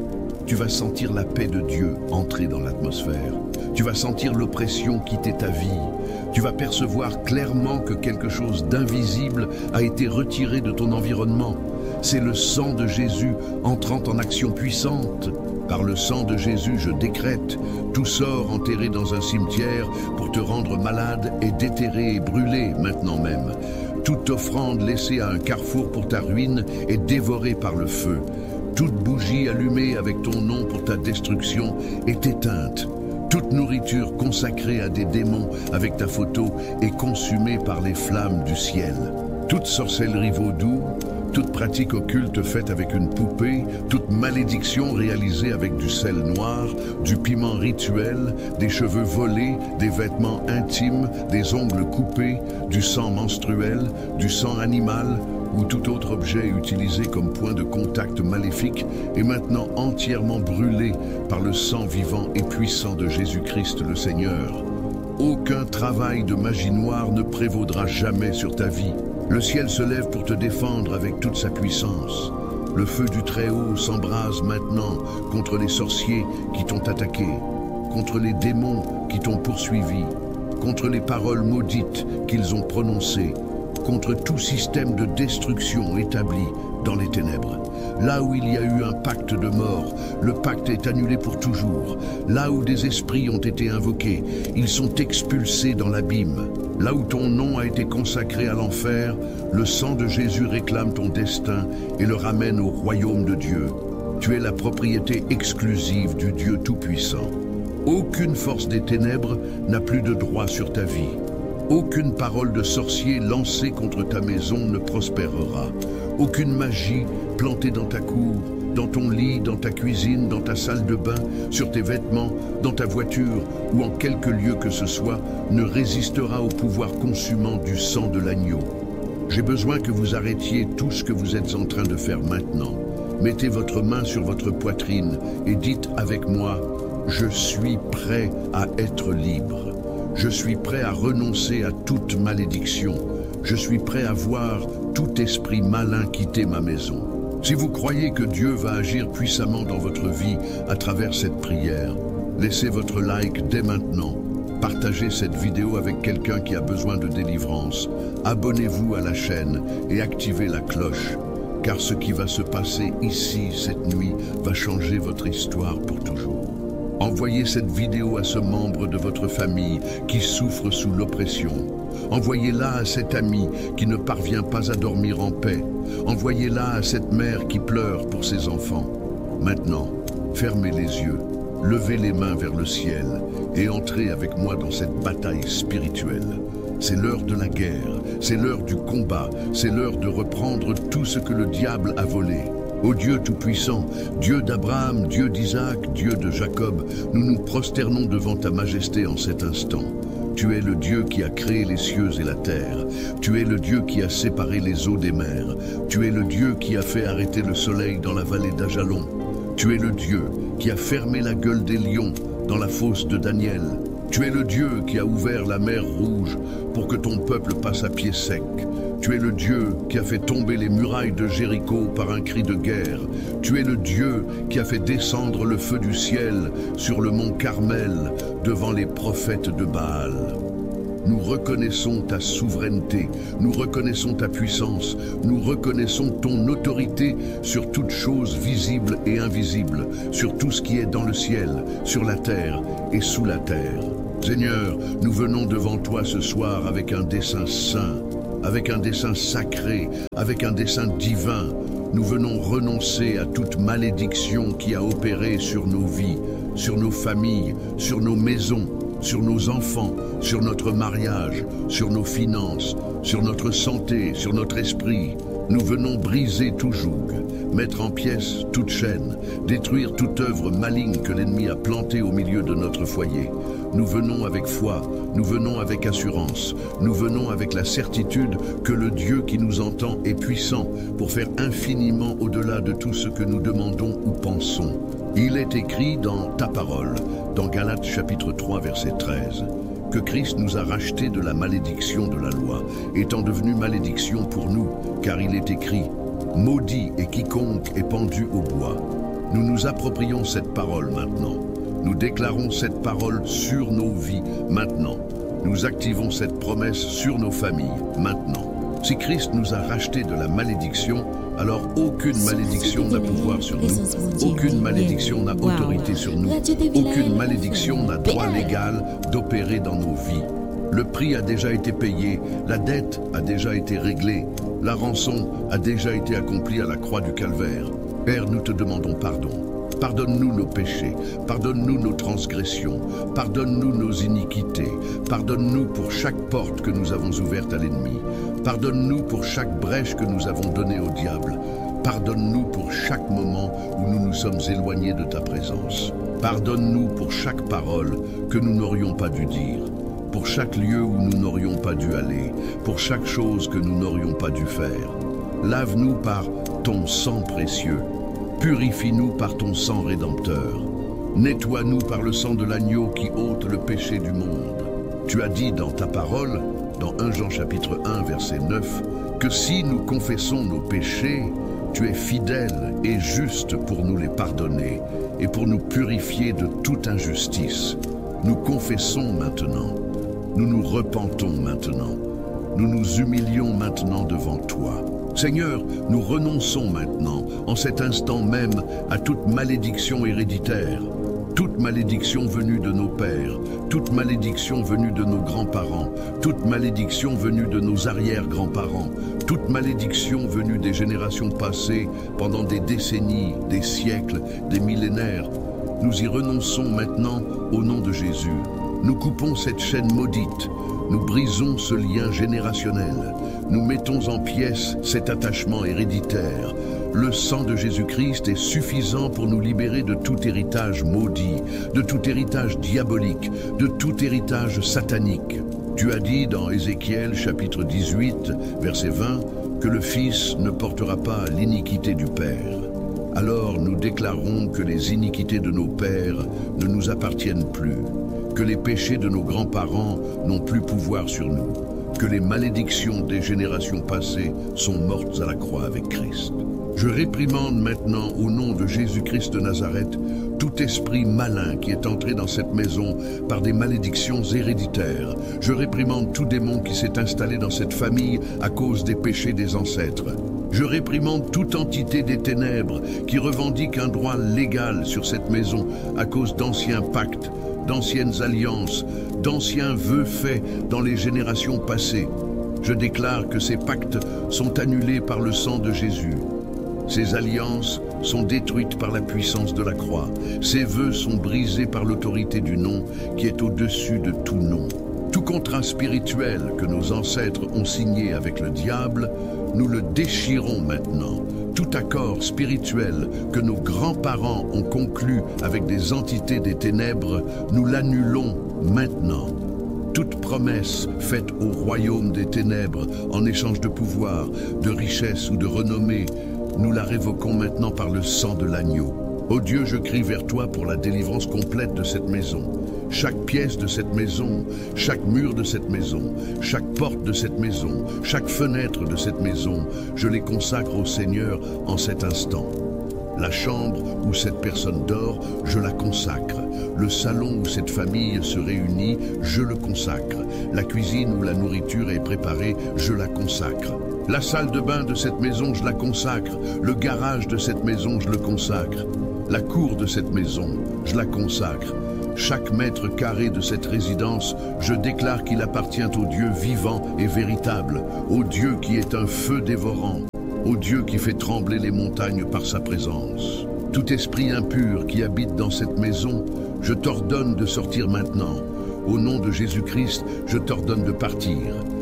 Tu vas sentir la paix de Dieu entrer dans l'atmosphère. Tu vas sentir l'oppression quitter ta vie. Tu vas percevoir clairement que quelque chose d'invisible a été retiré de ton environnement. C'est le sang de Jésus entrant en action puissante. Par le sang de Jésus, je décrète, tout sort enterré dans un cimetière pour te rendre malade est déterré et brûlé maintenant même. Toute offrande laissée à un carrefour pour ta ruine est dévorée par le feu. Toute bougie allumée avec ton nom pour ta destruction est éteinte. Toute nourriture consacrée à des démons avec ta photo est consumée par les flammes du ciel. Toute sorcellerie vaudou, toute pratique occulte faite avec une poupée, toute malédiction réalisée avec du sel noir, du piment rituel, des cheveux volés, des vêtements intimes, des ongles coupés, du sang menstruel, du sang animal ou tout autre objet utilisé comme point de contact maléfique est maintenant entièrement brûlé par le sang vivant et puissant de Jésus-Christ le Seigneur. Aucun travail de magie noire ne prévaudra jamais sur ta vie. Le ciel se lève pour te défendre avec toute sa puissance. Le feu du Très-Haut s'embrase maintenant contre les sorciers qui t'ont attaqué, contre les démons qui t'ont poursuivi, contre les paroles maudites qu'ils ont prononcées, contre tout système de destruction établi dans les ténèbres. Là où il y a eu un pacte de mort, le pacte est annulé pour toujours. Là où des esprits ont été invoqués, ils sont expulsés dans l'abîme. Là où ton nom a été consacré à l'enfer, le sang de Jésus réclame ton destin et le ramène au royaume de Dieu. Tu es la propriété exclusive du Dieu Tout-Puissant. Aucune force des ténèbres n'a plus de droit sur ta vie. Aucune parole de sorcier lancée contre ta maison ne prospérera. Aucune magie plantée dans ta cour, dans ton lit, dans ta cuisine, dans ta salle de bain, sur tes vêtements, dans ta voiture ou en quelque lieu que ce soit, ne résistera au pouvoir consumant du sang de l'agneau. J'ai besoin que vous arrêtiez tout ce que vous êtes en train de faire maintenant. Mettez votre main sur votre poitrine et dites avec moi, « Je suis prêt à être libre. Je suis prêt à renoncer à toute malédiction. Je suis prêt à voir tout esprit malin quitter ma maison. » Si vous croyez que Dieu va agir puissamment dans votre vie à travers cette prière, laissez votre like dès maintenant. Partagez cette vidéo avec quelqu'un qui a besoin de délivrance. Abonnez-vous à la chaîne et activez la cloche, car ce qui va se passer ici cette nuit va changer votre histoire pour toujours. Envoyez cette vidéo à ce membre de votre famille qui souffre sous l'oppression. Envoyez-la à cet ami qui ne parvient pas à dormir en paix. Envoyez-la à cette mère qui pleure pour ses enfants. Maintenant, fermez les yeux, levez les mains vers le ciel et entrez avec moi dans cette bataille spirituelle. C'est l'heure de la guerre, c'est l'heure du combat, c'est l'heure de reprendre tout ce que le diable a volé. Ô Dieu Tout-Puissant, Dieu d'Abraham, Dieu d'Isaac, Dieu de Jacob, nous nous prosternons devant ta majesté en cet instant. Tu es le Dieu qui a créé les cieux et la terre. Tu es le Dieu qui a séparé les eaux des mers. Tu es le Dieu qui a fait arrêter le soleil dans la vallée d'Ajalon. Tu es le Dieu qui a fermé la gueule des lions dans la fosse de Daniel. Tu es le Dieu qui a ouvert la mer Rouge pour que ton peuple passe à pied sec. Tu es le Dieu qui a fait tomber les murailles de Jéricho par un cri de guerre. Tu es le Dieu qui a fait descendre le feu du ciel sur le mont Carmel devant les prophètes de Baal. Nous reconnaissons ta souveraineté, nous reconnaissons ta puissance, nous reconnaissons ton autorité sur toutes choses visibles et invisibles, sur tout ce qui est dans le ciel, sur la terre et sous la terre. Seigneur, nous venons devant toi ce soir avec un dessein saint, avec un dessein sacré, avec un dessein divin. Nous venons renoncer à toute malédiction qui a opéré sur nos vies, sur nos familles, sur nos maisons, sur nos enfants, sur notre mariage, sur nos finances, sur notre santé, sur notre esprit. Nous venons briser tout joug, mettre en pièces toute chaîne, détruire toute œuvre maligne que l'ennemi a plantée au milieu de notre foyer. Nous venons avec foi, nous venons avec assurance, nous venons avec la certitude que le Dieu qui nous entend est puissant pour faire infiniment au-delà de tout ce que nous demandons ou pensons. Il est écrit dans ta parole, dans Galates chapitre 3 verset 13, que Christ nous a rachetés de la malédiction de la loi, étant devenu malédiction pour nous, car il est écrit « Maudit est quiconque est pendu au bois ». Nous nous approprions cette parole maintenant. Nous déclarons cette parole sur nos vies maintenant. Nous activons cette promesse sur nos familles maintenant. Si Christ nous a rachetés de la malédiction, alors aucune malédiction n'a pouvoir sur nous, aucune malédiction n'a autorité sur nous, aucune malédiction n'a droit légal d'opérer dans nos vies. Le prix a déjà été payé, la dette a déjà été réglée, la rançon a déjà été accomplie à la croix du Calvaire. Père, nous te demandons pardon. Pardonne-nous nos péchés, pardonne-nous nos transgressions, pardonne-nous nos iniquités, pardonne-nous pour chaque porte que nous avons ouverte à l'ennemi, pardonne-nous pour chaque brèche que nous avons donnée au diable, pardonne-nous pour chaque moment où nous nous sommes éloignés de ta présence, pardonne-nous pour chaque parole que nous n'aurions pas dû dire, pour chaque lieu où nous n'aurions pas dû aller, pour chaque chose que nous n'aurions pas dû faire. Lave-nous par ton sang précieux. Purifie-nous par ton sang rédempteur. Nettoie-nous par le sang de l'agneau qui ôte le péché du monde. Tu as dit dans ta parole, dans 1 Jean chapitre 1 verset 9, que si nous confessons nos péchés, tu es fidèle et juste pour nous les pardonner et pour nous purifier de toute injustice. Nous confessons maintenant, nous nous repentons maintenant, nous nous humilions maintenant devant toi. Seigneur, nous renonçons maintenant, en cet instant même, à toute malédiction héréditaire, toute malédiction venue de nos pères, toute malédiction venue de nos grands-parents, toute malédiction venue de nos arrière-grands-parents, toute malédiction venue des générations passées pendant des décennies, des siècles, des millénaires. Nous y renonçons maintenant au nom de Jésus. Nous coupons cette chaîne maudite. Nous brisons ce lien générationnel. Nous mettons en pièces cet attachement héréditaire. Le sang de Jésus-Christ est suffisant pour nous libérer de tout héritage maudit, de tout héritage diabolique, de tout héritage satanique. Tu as dit dans Ézéchiel chapitre 18, verset 20, que le Fils ne portera pas l'iniquité du Père. Alors nous déclarons que les iniquités de nos pères ne nous appartiennent plus, que les péchés de nos grands-parents n'ont plus pouvoir sur nous, que les malédictions des générations passées sont mortes à la croix avec Christ. Je réprimande maintenant au nom de Jésus-Christ de Nazareth tout esprit malin qui est entré dans cette maison par des malédictions héréditaires. Je réprimande tout démon qui s'est installé dans cette famille à cause des péchés des ancêtres. Je réprimande toute entité des ténèbres qui revendique un droit légal sur cette maison à cause d'anciens pactes, d'anciennes alliances, d'anciens vœux faits dans les générations passées. Je déclare que ces pactes sont annulés par le sang de Jésus. Ces alliances sont détruites par la puissance de la croix. Ces vœux sont brisés par l'autorité du nom qui est au-dessus de tout nom. Tout contrat spirituel que nos ancêtres ont signé avec le diable, nous le déchirons maintenant. Tout accord spirituel que nos grands-parents ont conclu avec des entités des ténèbres, nous l'annulons maintenant. Toute promesse faite au royaume des ténèbres en échange de pouvoir, de richesse ou de renommée, nous la révoquons maintenant par le sang de l'agneau. Ô Dieu, je crie vers toi pour la délivrance complète de cette maison. Chaque pièce de cette maison, chaque mur de cette maison, chaque porte de cette maison, chaque fenêtre de cette maison, je les consacre au Seigneur en cet instant. La chambre où cette personne dort, je la consacre. Le salon où cette famille se réunit, je le consacre. La cuisine où la nourriture est préparée, je la consacre. La salle de bain de cette maison, je la consacre. Le garage de cette maison, je le consacre. La cour de cette maison, je la consacre. Chaque mètre carré de cette résidence, je déclare qu'il appartient au Dieu vivant et véritable, au Dieu qui est un feu dévorant, au Dieu qui fait trembler les montagnes par sa présence. Tout esprit impur qui habite dans cette maison, je t'ordonne de sortir maintenant. Au nom de Jésus-Christ, je t'ordonne de partir.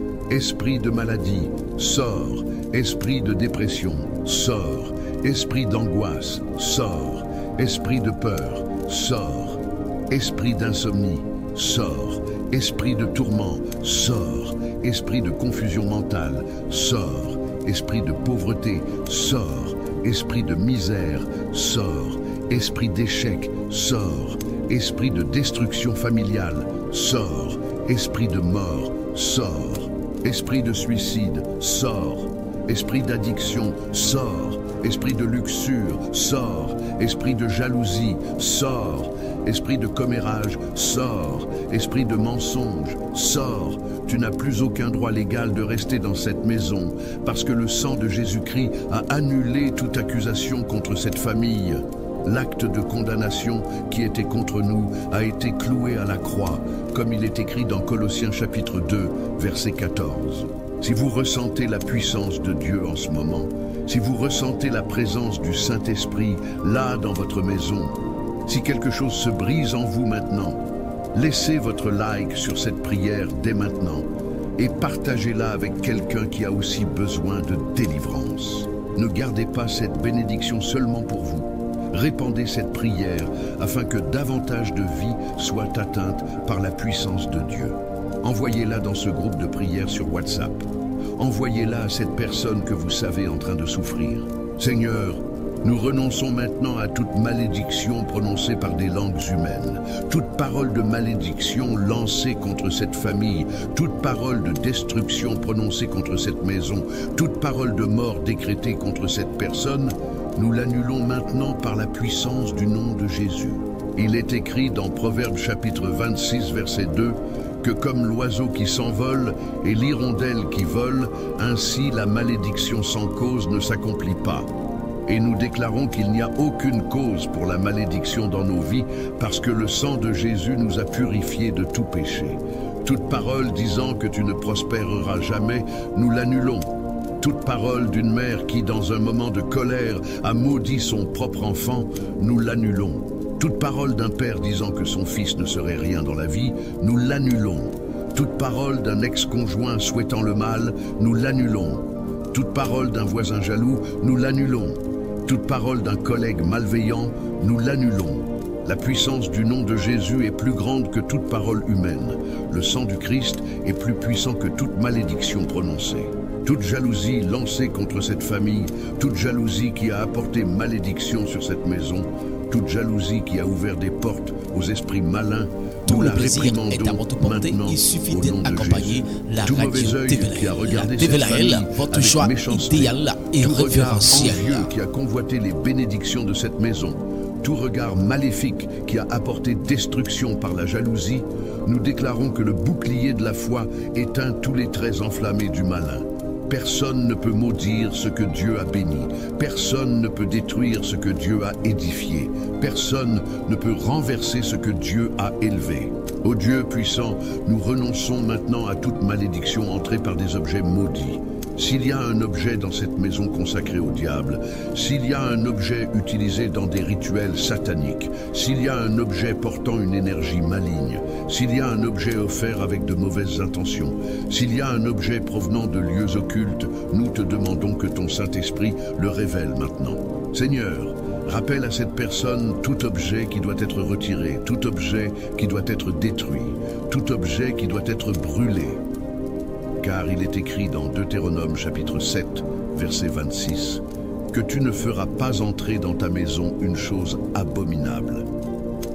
Esprit de maladie, sors. Esprit de dépression, sors. Esprit d'angoisse, sors. Esprit de peur, sors. Esprit d'insomnie, sors. Esprit de tourment, sors. Esprit de confusion mentale, sors. Esprit de pauvreté, sors. Esprit de misère, sors. Esprit d'échec, sors. Esprit de destruction familiale, sors. Esprit de mort, sors. Esprit de suicide, sors. Esprit d'addiction, sors. Esprit de luxure, sors. Esprit de jalousie, sors. Esprit de commérage, sors. Esprit de mensonge, sors. Tu n'as plus aucun droit légal de rester dans cette maison parce que le sang de Jésus-Christ a annulé toute accusation contre cette famille. L'acte de condamnation qui était contre nous a été cloué à la croix, comme il est écrit dans Colossiens chapitre 2, verset 14. Si vous ressentez la puissance de Dieu en ce moment, si vous ressentez la présence du Saint-Esprit là dans votre maison, si quelque chose se brise en vous maintenant, laissez votre like sur cette prière dès maintenant et partagez-la avec quelqu'un qui a aussi besoin de délivrance. Ne gardez pas cette bénédiction seulement pour vous. Répandez cette prière afin que davantage de vies soient atteintes par la puissance de Dieu. Envoyez-la dans ce groupe de prière sur WhatsApp. Envoyez-la à cette personne que vous savez en train de souffrir. Seigneur, nous renonçons maintenant à toute malédiction prononcée par des langues humaines, toute parole de malédiction lancée contre cette famille, toute parole de destruction prononcée contre cette maison, toute parole de mort décrétée contre cette personne, nous l'annulons maintenant par la puissance du nom de Jésus. Il est écrit dans Proverbes chapitre 26, verset 2, que comme l'oiseau qui s'envole et l'hirondelle qui vole, ainsi la malédiction sans cause ne s'accomplit pas. Et nous déclarons qu'il n'y a aucune cause pour la malédiction dans nos vies parce que le sang de Jésus nous a purifiés de tout péché. Toute parole disant que tu ne prospéreras jamais, nous l'annulons. Toute parole d'une mère qui, dans un moment de colère, a maudit son propre enfant, nous l'annulons. Toute parole d'un père disant que son fils ne serait rien dans la vie, nous l'annulons. Toute parole d'un ex-conjoint souhaitant le mal, nous l'annulons. Toute parole d'un voisin jaloux, nous l'annulons. Toute parole d'un collègue malveillant, nous l'annulons. La puissance du nom de Jésus est plus grande que toute parole humaine. Le sang du Christ est plus puissant que toute malédiction prononcée. Toute jalousie lancée contre cette famille, toute jalousie qui a apporté malédiction sur cette maison, toute jalousie qui a ouvert des portes aux esprits malins, tout le plaisir est à votre portée, il suffit d'accompagner la radio TVLAL, votre choix idéal et référentiel. Tout regard envieux qui a convoité les bénédictions de cette maison, tout regard maléfique qui a apporté destruction par la jalousie, nous déclarons que le bouclier de la foi éteint tous les traits enflammés du malin. Personne ne peut maudire ce que Dieu a béni. Personne ne peut détruire ce que Dieu a édifié. Personne ne peut renverser ce que Dieu a élevé. Ô Dieu puissant, nous renonçons maintenant à toute malédiction entrée par des objets maudits. S'il y a un objet dans cette maison consacrée au diable, s'il y a un objet utilisé dans des rituels sataniques, s'il y a un objet portant une énergie maligne, s'il y a un objet offert avec de mauvaises intentions, s'il y a un objet provenant de lieux occultes, nous te demandons que ton Saint-Esprit le révèle maintenant. Seigneur, rappelle à cette personne tout objet qui doit être retiré, tout objet qui doit être détruit, tout objet qui doit être brûlé. Car il est écrit dans Deutéronome chapitre 7, verset 26, que tu ne feras pas entrer dans ta maison une chose abominable.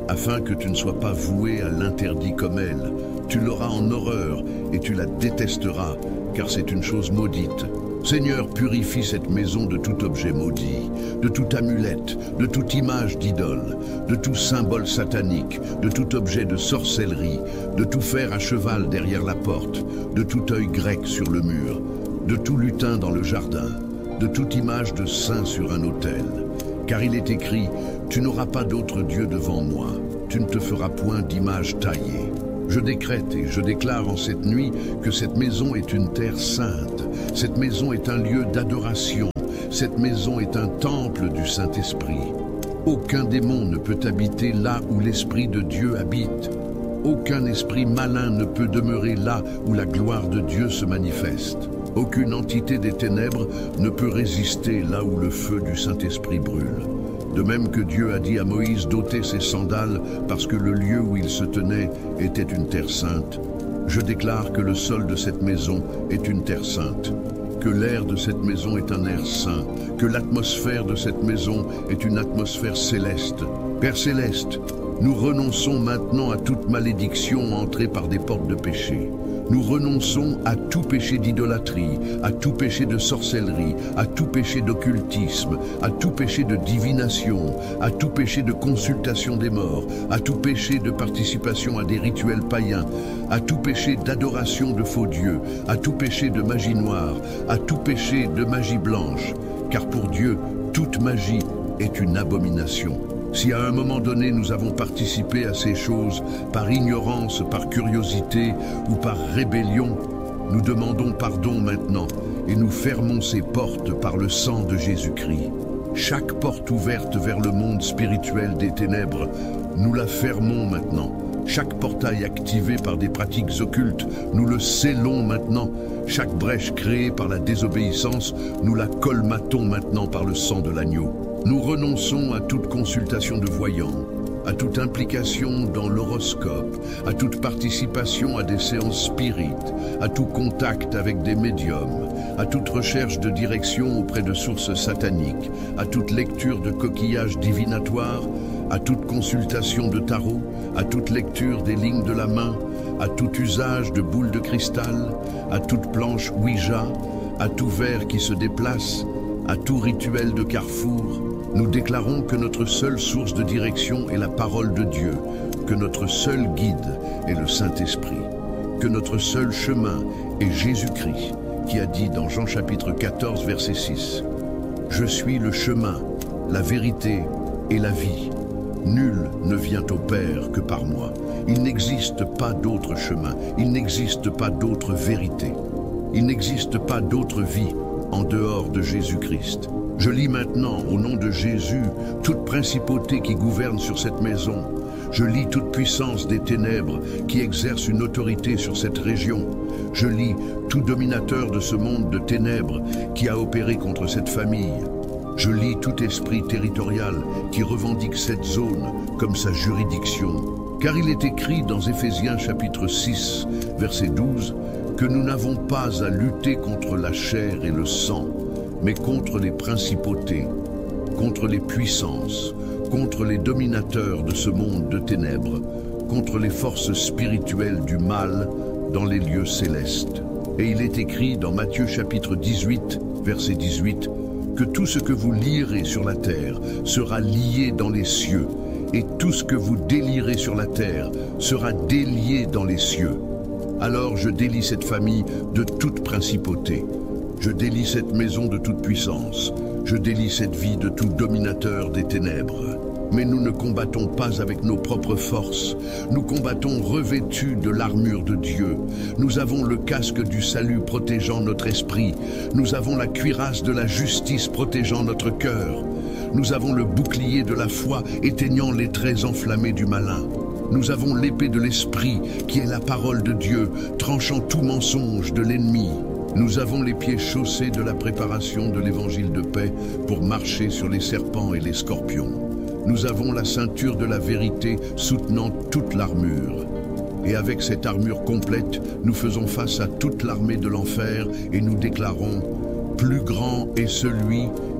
afin que tu ne sois pas voué à l'interdit comme elle. Tu l'auras en horreur et tu la détesteras, car c'est une chose maudite. Seigneur, purifie cette maison de tout objet maudit, de toute amulette, de toute image d'idole, de tout symbole satanique, de tout objet de sorcellerie, de tout fer à cheval derrière la porte, de tout œil grec sur le mur, de tout lutin dans le jardin, de toute image de saint sur un autel. Car il est écrit, tu n'auras pas d'autre Dieu devant moi, tu ne te feras point d'image taillée. Je décrète et je déclare en cette nuit que cette maison est une terre sainte, cette maison est un lieu d'adoration, cette maison est un temple du Saint-Esprit. Aucun démon ne peut habiter là où l'Esprit de Dieu habite. Aucun esprit malin ne peut demeurer là où la gloire de Dieu se manifeste. Aucune entité des ténèbres ne peut résister là où le feu du Saint-Esprit brûle. De même que Dieu a dit à Moïse d'ôter ses sandales parce que le lieu où il se tenait était une terre sainte, je déclare que le sol de cette maison est une terre sainte, que l'air de cette maison est un air saint, que l'atmosphère de cette maison est une atmosphère céleste. Père céleste, nous renonçons maintenant à toute malédiction entrée par des portes de péché. Nous renonçons à tout péché d'idolâtrie, à tout péché de sorcellerie, à tout péché d'occultisme, à tout péché de divination, à tout péché de consultation des morts, à tout péché de participation à des rituels païens, à tout péché d'adoration de faux dieux, à tout péché de magie noire, à tout péché de magie blanche. Car pour Dieu, toute magie est une abomination. Si à un moment donné nous avons participé à ces choses par ignorance, par curiosité ou par rébellion, nous demandons pardon maintenant et nous fermons ces portes par le sang de Jésus-Christ. Chaque porte ouverte vers le monde spirituel des ténèbres, nous la fermons maintenant. Chaque portail activé par des pratiques occultes, nous le scellons maintenant. Chaque brèche créée par la désobéissance, nous la colmatons maintenant par le sang de l'agneau. Nous renonçons à toute consultation de voyants, à toute implication dans l'horoscope, à toute participation à des séances spirites, à tout contact avec des médiums, à toute recherche de direction auprès de sources sataniques, à toute lecture de coquillages divinatoires, à toute consultation de tarot, à toute lecture des lignes de la main, à tout usage de boules de cristal, à toute planche Ouija, à tout verre qui se déplace, à tout rituel de carrefour. Nous déclarons que notre seule source de direction est la parole de Dieu, que notre seul guide est le Saint-Esprit, que notre seul chemin est Jésus-Christ, qui a dit dans Jean chapitre 14, verset 6, « Je suis le chemin, la vérité et la vie. Nul ne vient au Père que par moi. Il n'existe pas d'autre chemin, il n'existe pas d'autre vérité. Il n'existe pas d'autre vie en dehors de Jésus-Christ. » Je lis maintenant, au nom de Jésus, toute principauté qui gouverne sur cette maison. Je lis toute puissance des ténèbres qui exerce une autorité sur cette région. Je lis tout dominateur de ce monde de ténèbres qui a opéré contre cette famille. Je lis tout esprit territorial qui revendique cette zone comme sa juridiction. Car il est écrit dans Éphésiens chapitre 6, verset 12, que nous n'avons pas à lutter contre la chair et le sang, mais contre les principautés, contre les puissances, contre les dominateurs de ce monde de ténèbres, contre les forces spirituelles du mal dans les lieux célestes. Et il est écrit dans Matthieu chapitre 18, verset 18, que tout ce que vous lierez sur la terre sera lié dans les cieux, et tout ce que vous délierez sur la terre sera délié dans les cieux. Alors je délie cette famille de toute principauté. Je délie cette maison de toute puissance. Je délie cette vie de tout dominateur des ténèbres. Mais nous ne combattons pas avec nos propres forces. Nous combattons revêtus de l'armure de Dieu. Nous avons le casque du salut protégeant notre esprit. Nous avons la cuirasse de la justice protégeant notre cœur. Nous avons le bouclier de la foi éteignant les traits enflammés du malin. Nous avons l'épée de l'esprit qui est la parole de Dieu, tranchant tout mensonge de l'ennemi. Nous avons les pieds chaussés de la préparation de l'évangile de paix pour marcher sur les serpents et les scorpions. Nous avons la ceinture de la vérité soutenant toute l'armure. Et avec cette armure complète, nous faisons face à toute l'armée de l'enfer et nous déclarons « Plus grand est celui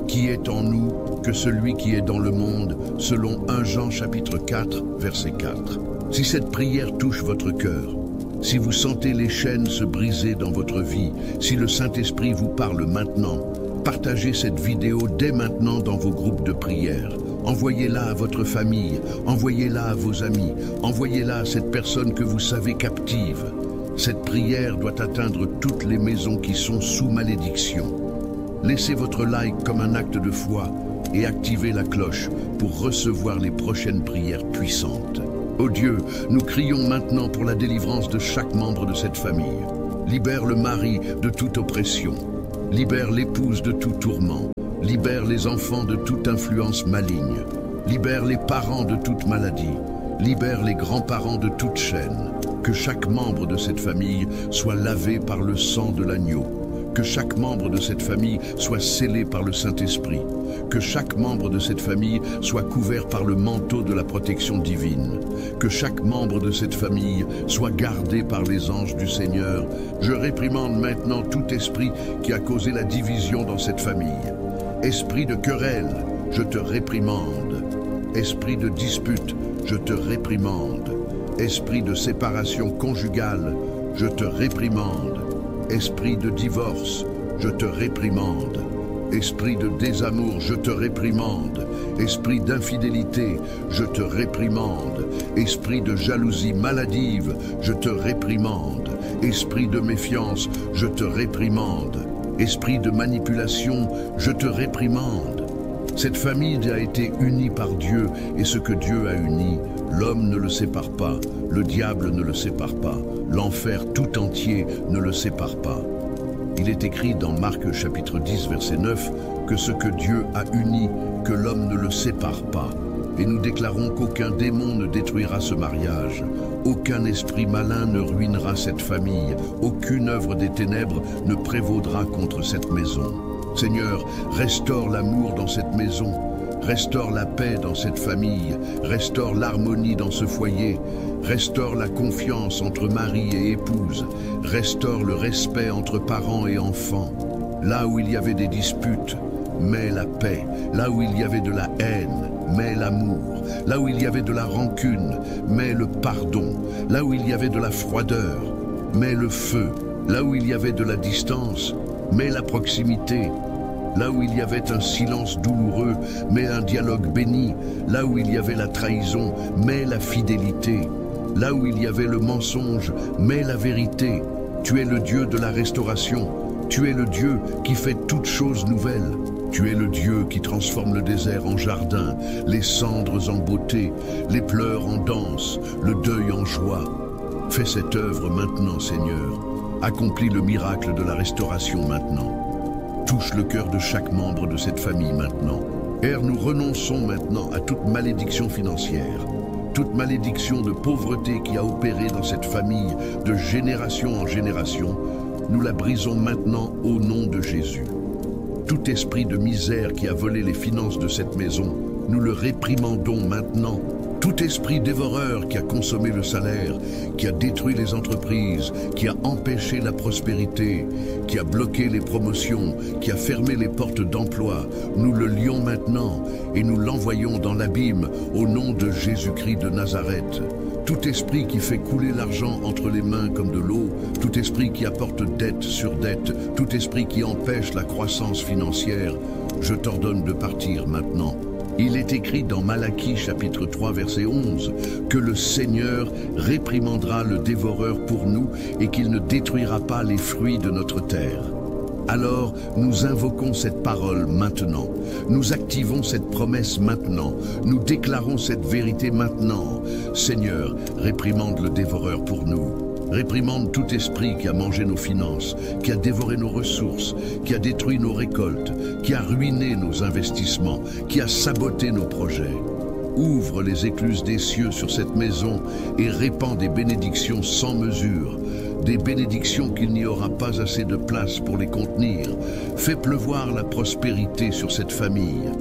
qui est en nous que celui qui est dans le monde, selon 1 Jean chapitre 4, verset 4. Si cette prière touche votre cœur, si vous sentez les chaînes se briser dans votre vie, si le Saint-Esprit vous parle maintenant, partagez cette vidéo dès maintenant dans vos groupes de prière. Envoyez-la à votre famille, envoyez-la à vos amis, envoyez-la à cette personne que vous savez captive. Cette prière doit atteindre toutes les maisons qui sont sous malédiction. Laissez votre like comme un acte de foi et activez la cloche pour recevoir les prochaines prières puissantes. Ô Dieu, nous crions maintenant pour la délivrance de chaque membre de cette famille. Libère le mari de toute oppression. Libère l'épouse de tout tourment. Libère les enfants de toute influence maligne. Libère les parents de toute maladie. Libère les grands-parents de toute chaîne. Que chaque membre de cette famille soit lavé par le sang de l'agneau. Que chaque membre de cette famille soit scellé par le Saint-Esprit. Que chaque membre de cette famille soit couvert par le manteau de la protection divine. Que chaque membre de cette famille soit gardé par les anges du Seigneur. Je réprimande maintenant tout esprit qui a causé la division dans cette famille. Esprit de querelle, je te réprimande. Esprit de dispute, je te réprimande. Esprit de séparation conjugale, je te réprimande. Esprit de divorce, je te réprimande. Esprit de désamour, je te réprimande. Esprit d'infidélité, je te réprimande. Esprit de jalousie maladive, je te réprimande. Esprit de méfiance, je te réprimande. Esprit de manipulation, je te réprimande. Cette famille a été unie par Dieu, et ce que Dieu a uni, l'homme ne le sépare pas, le diable ne le sépare pas, l'enfer tout entier ne le sépare pas. Il est écrit dans Marc chapitre 10 verset 9 que ce que Dieu a uni, que l'homme ne le sépare pas. Et nous déclarons qu'aucun démon ne détruira ce mariage, aucun esprit malin ne ruinera cette famille, aucune œuvre des ténèbres ne prévaudra contre cette maison. Seigneur, restaure l'amour dans cette maison, restaure la paix dans cette famille, restaure l'harmonie dans ce foyer, restaure la confiance entre mari et épouse, restaure le respect entre parents et enfants. Là où il y avait des disputes, mets la paix. Là où il y avait de la haine, mets l'amour. Là où il y avait de la rancune, mets le pardon. Là où il y avait de la froideur, mets le feu. Là où il y avait de la distance, mets la proximité. Là où il y avait un silence douloureux, mets un dialogue béni. Là où il y avait la trahison, mets la fidélité. Là où il y avait le mensonge, mets la vérité. Tu es le Dieu de la restauration. Tu es le Dieu qui fait toutes choses nouvelles. Tu es le Dieu qui transforme le désert en jardin, les cendres en beauté, les pleurs en danse, le deuil en joie. Fais cette œuvre maintenant, Seigneur. Accomplis le miracle de la restauration maintenant. Touche le cœur de chaque membre de cette famille maintenant. Père, nous renonçons maintenant à toute malédiction financière, toute malédiction de pauvreté qui a opéré dans cette famille de génération en génération. Nous la brisons maintenant au nom de Jésus. Tout esprit de misère qui a volé les finances de cette maison, nous le réprimandons maintenant. Tout esprit dévoreur qui a consommé le salaire, qui a détruit les entreprises, qui a empêché la prospérité, qui a bloqué les promotions, qui a fermé les portes d'emploi, nous le lions maintenant et nous l'envoyons dans l'abîme au nom de Jésus-Christ de Nazareth. Tout esprit qui fait couler l'argent entre les mains comme de l'eau, tout esprit qui apporte dette sur dette, tout esprit qui empêche la croissance financière, je t'ordonne de partir maintenant. Il est écrit dans Malachie chapitre 3 verset 11 que le Seigneur réprimandera le dévoreur pour nous et qu'il ne détruira pas les fruits de notre terre. Alors, nous invoquons cette parole maintenant, nous activons cette promesse maintenant, nous déclarons cette vérité maintenant. Seigneur, réprimande le dévoreur pour nous. Réprimande tout esprit qui a mangé nos finances, qui a dévoré nos ressources, qui a détruit nos récoltes, qui a ruiné nos investissements, qui a saboté nos projets. Ouvre les écluses des cieux sur cette maison et répand des bénédictions sans mesure, des bénédictions qu'il n'y aura pas assez de place pour les contenir. Fais pleuvoir la prospérité sur cette famille.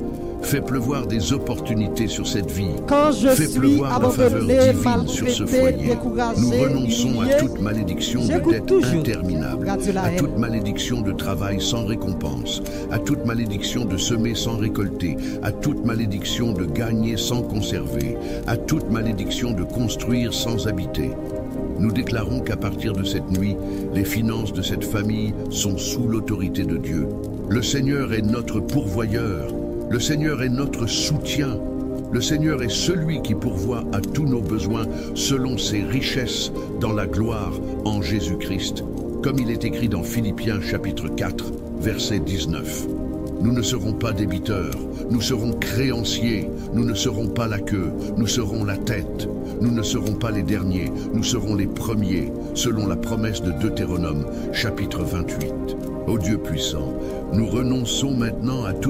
Fais pleuvoir des opportunités sur cette vie. Quand je Fais suis pleuvoir la faveur abandonné, divine sur ce maltraité, foyer. découragé, Nous renonçons humilié, à toute malédiction de j'écoute dette toujours interminable, Radio La à Haine. toute malédiction de travail sans récompense, à toute malédiction de semer sans récolter, à toute malédiction de gagner sans conserver, à toute malédiction de construire sans habiter. Nous déclarons qu'à partir de cette nuit, les finances de cette famille sont sous l'autorité de Dieu. Le Seigneur est notre pourvoyeur. Le Seigneur est notre soutien. Le Seigneur est celui qui pourvoit à tous nos besoins selon ses richesses dans la gloire en Jésus-Christ, comme il est écrit dans Philippiens chapitre 4, verset 19. Nous ne serons pas débiteurs, nous serons créanciers, nous ne serons pas la queue, nous serons la tête. Nous ne serons pas les derniers, nous serons les premiers, selon la promesse de Deutéronome, chapitre 28. Ô Dieu puissant, nous renonçons maintenant à toute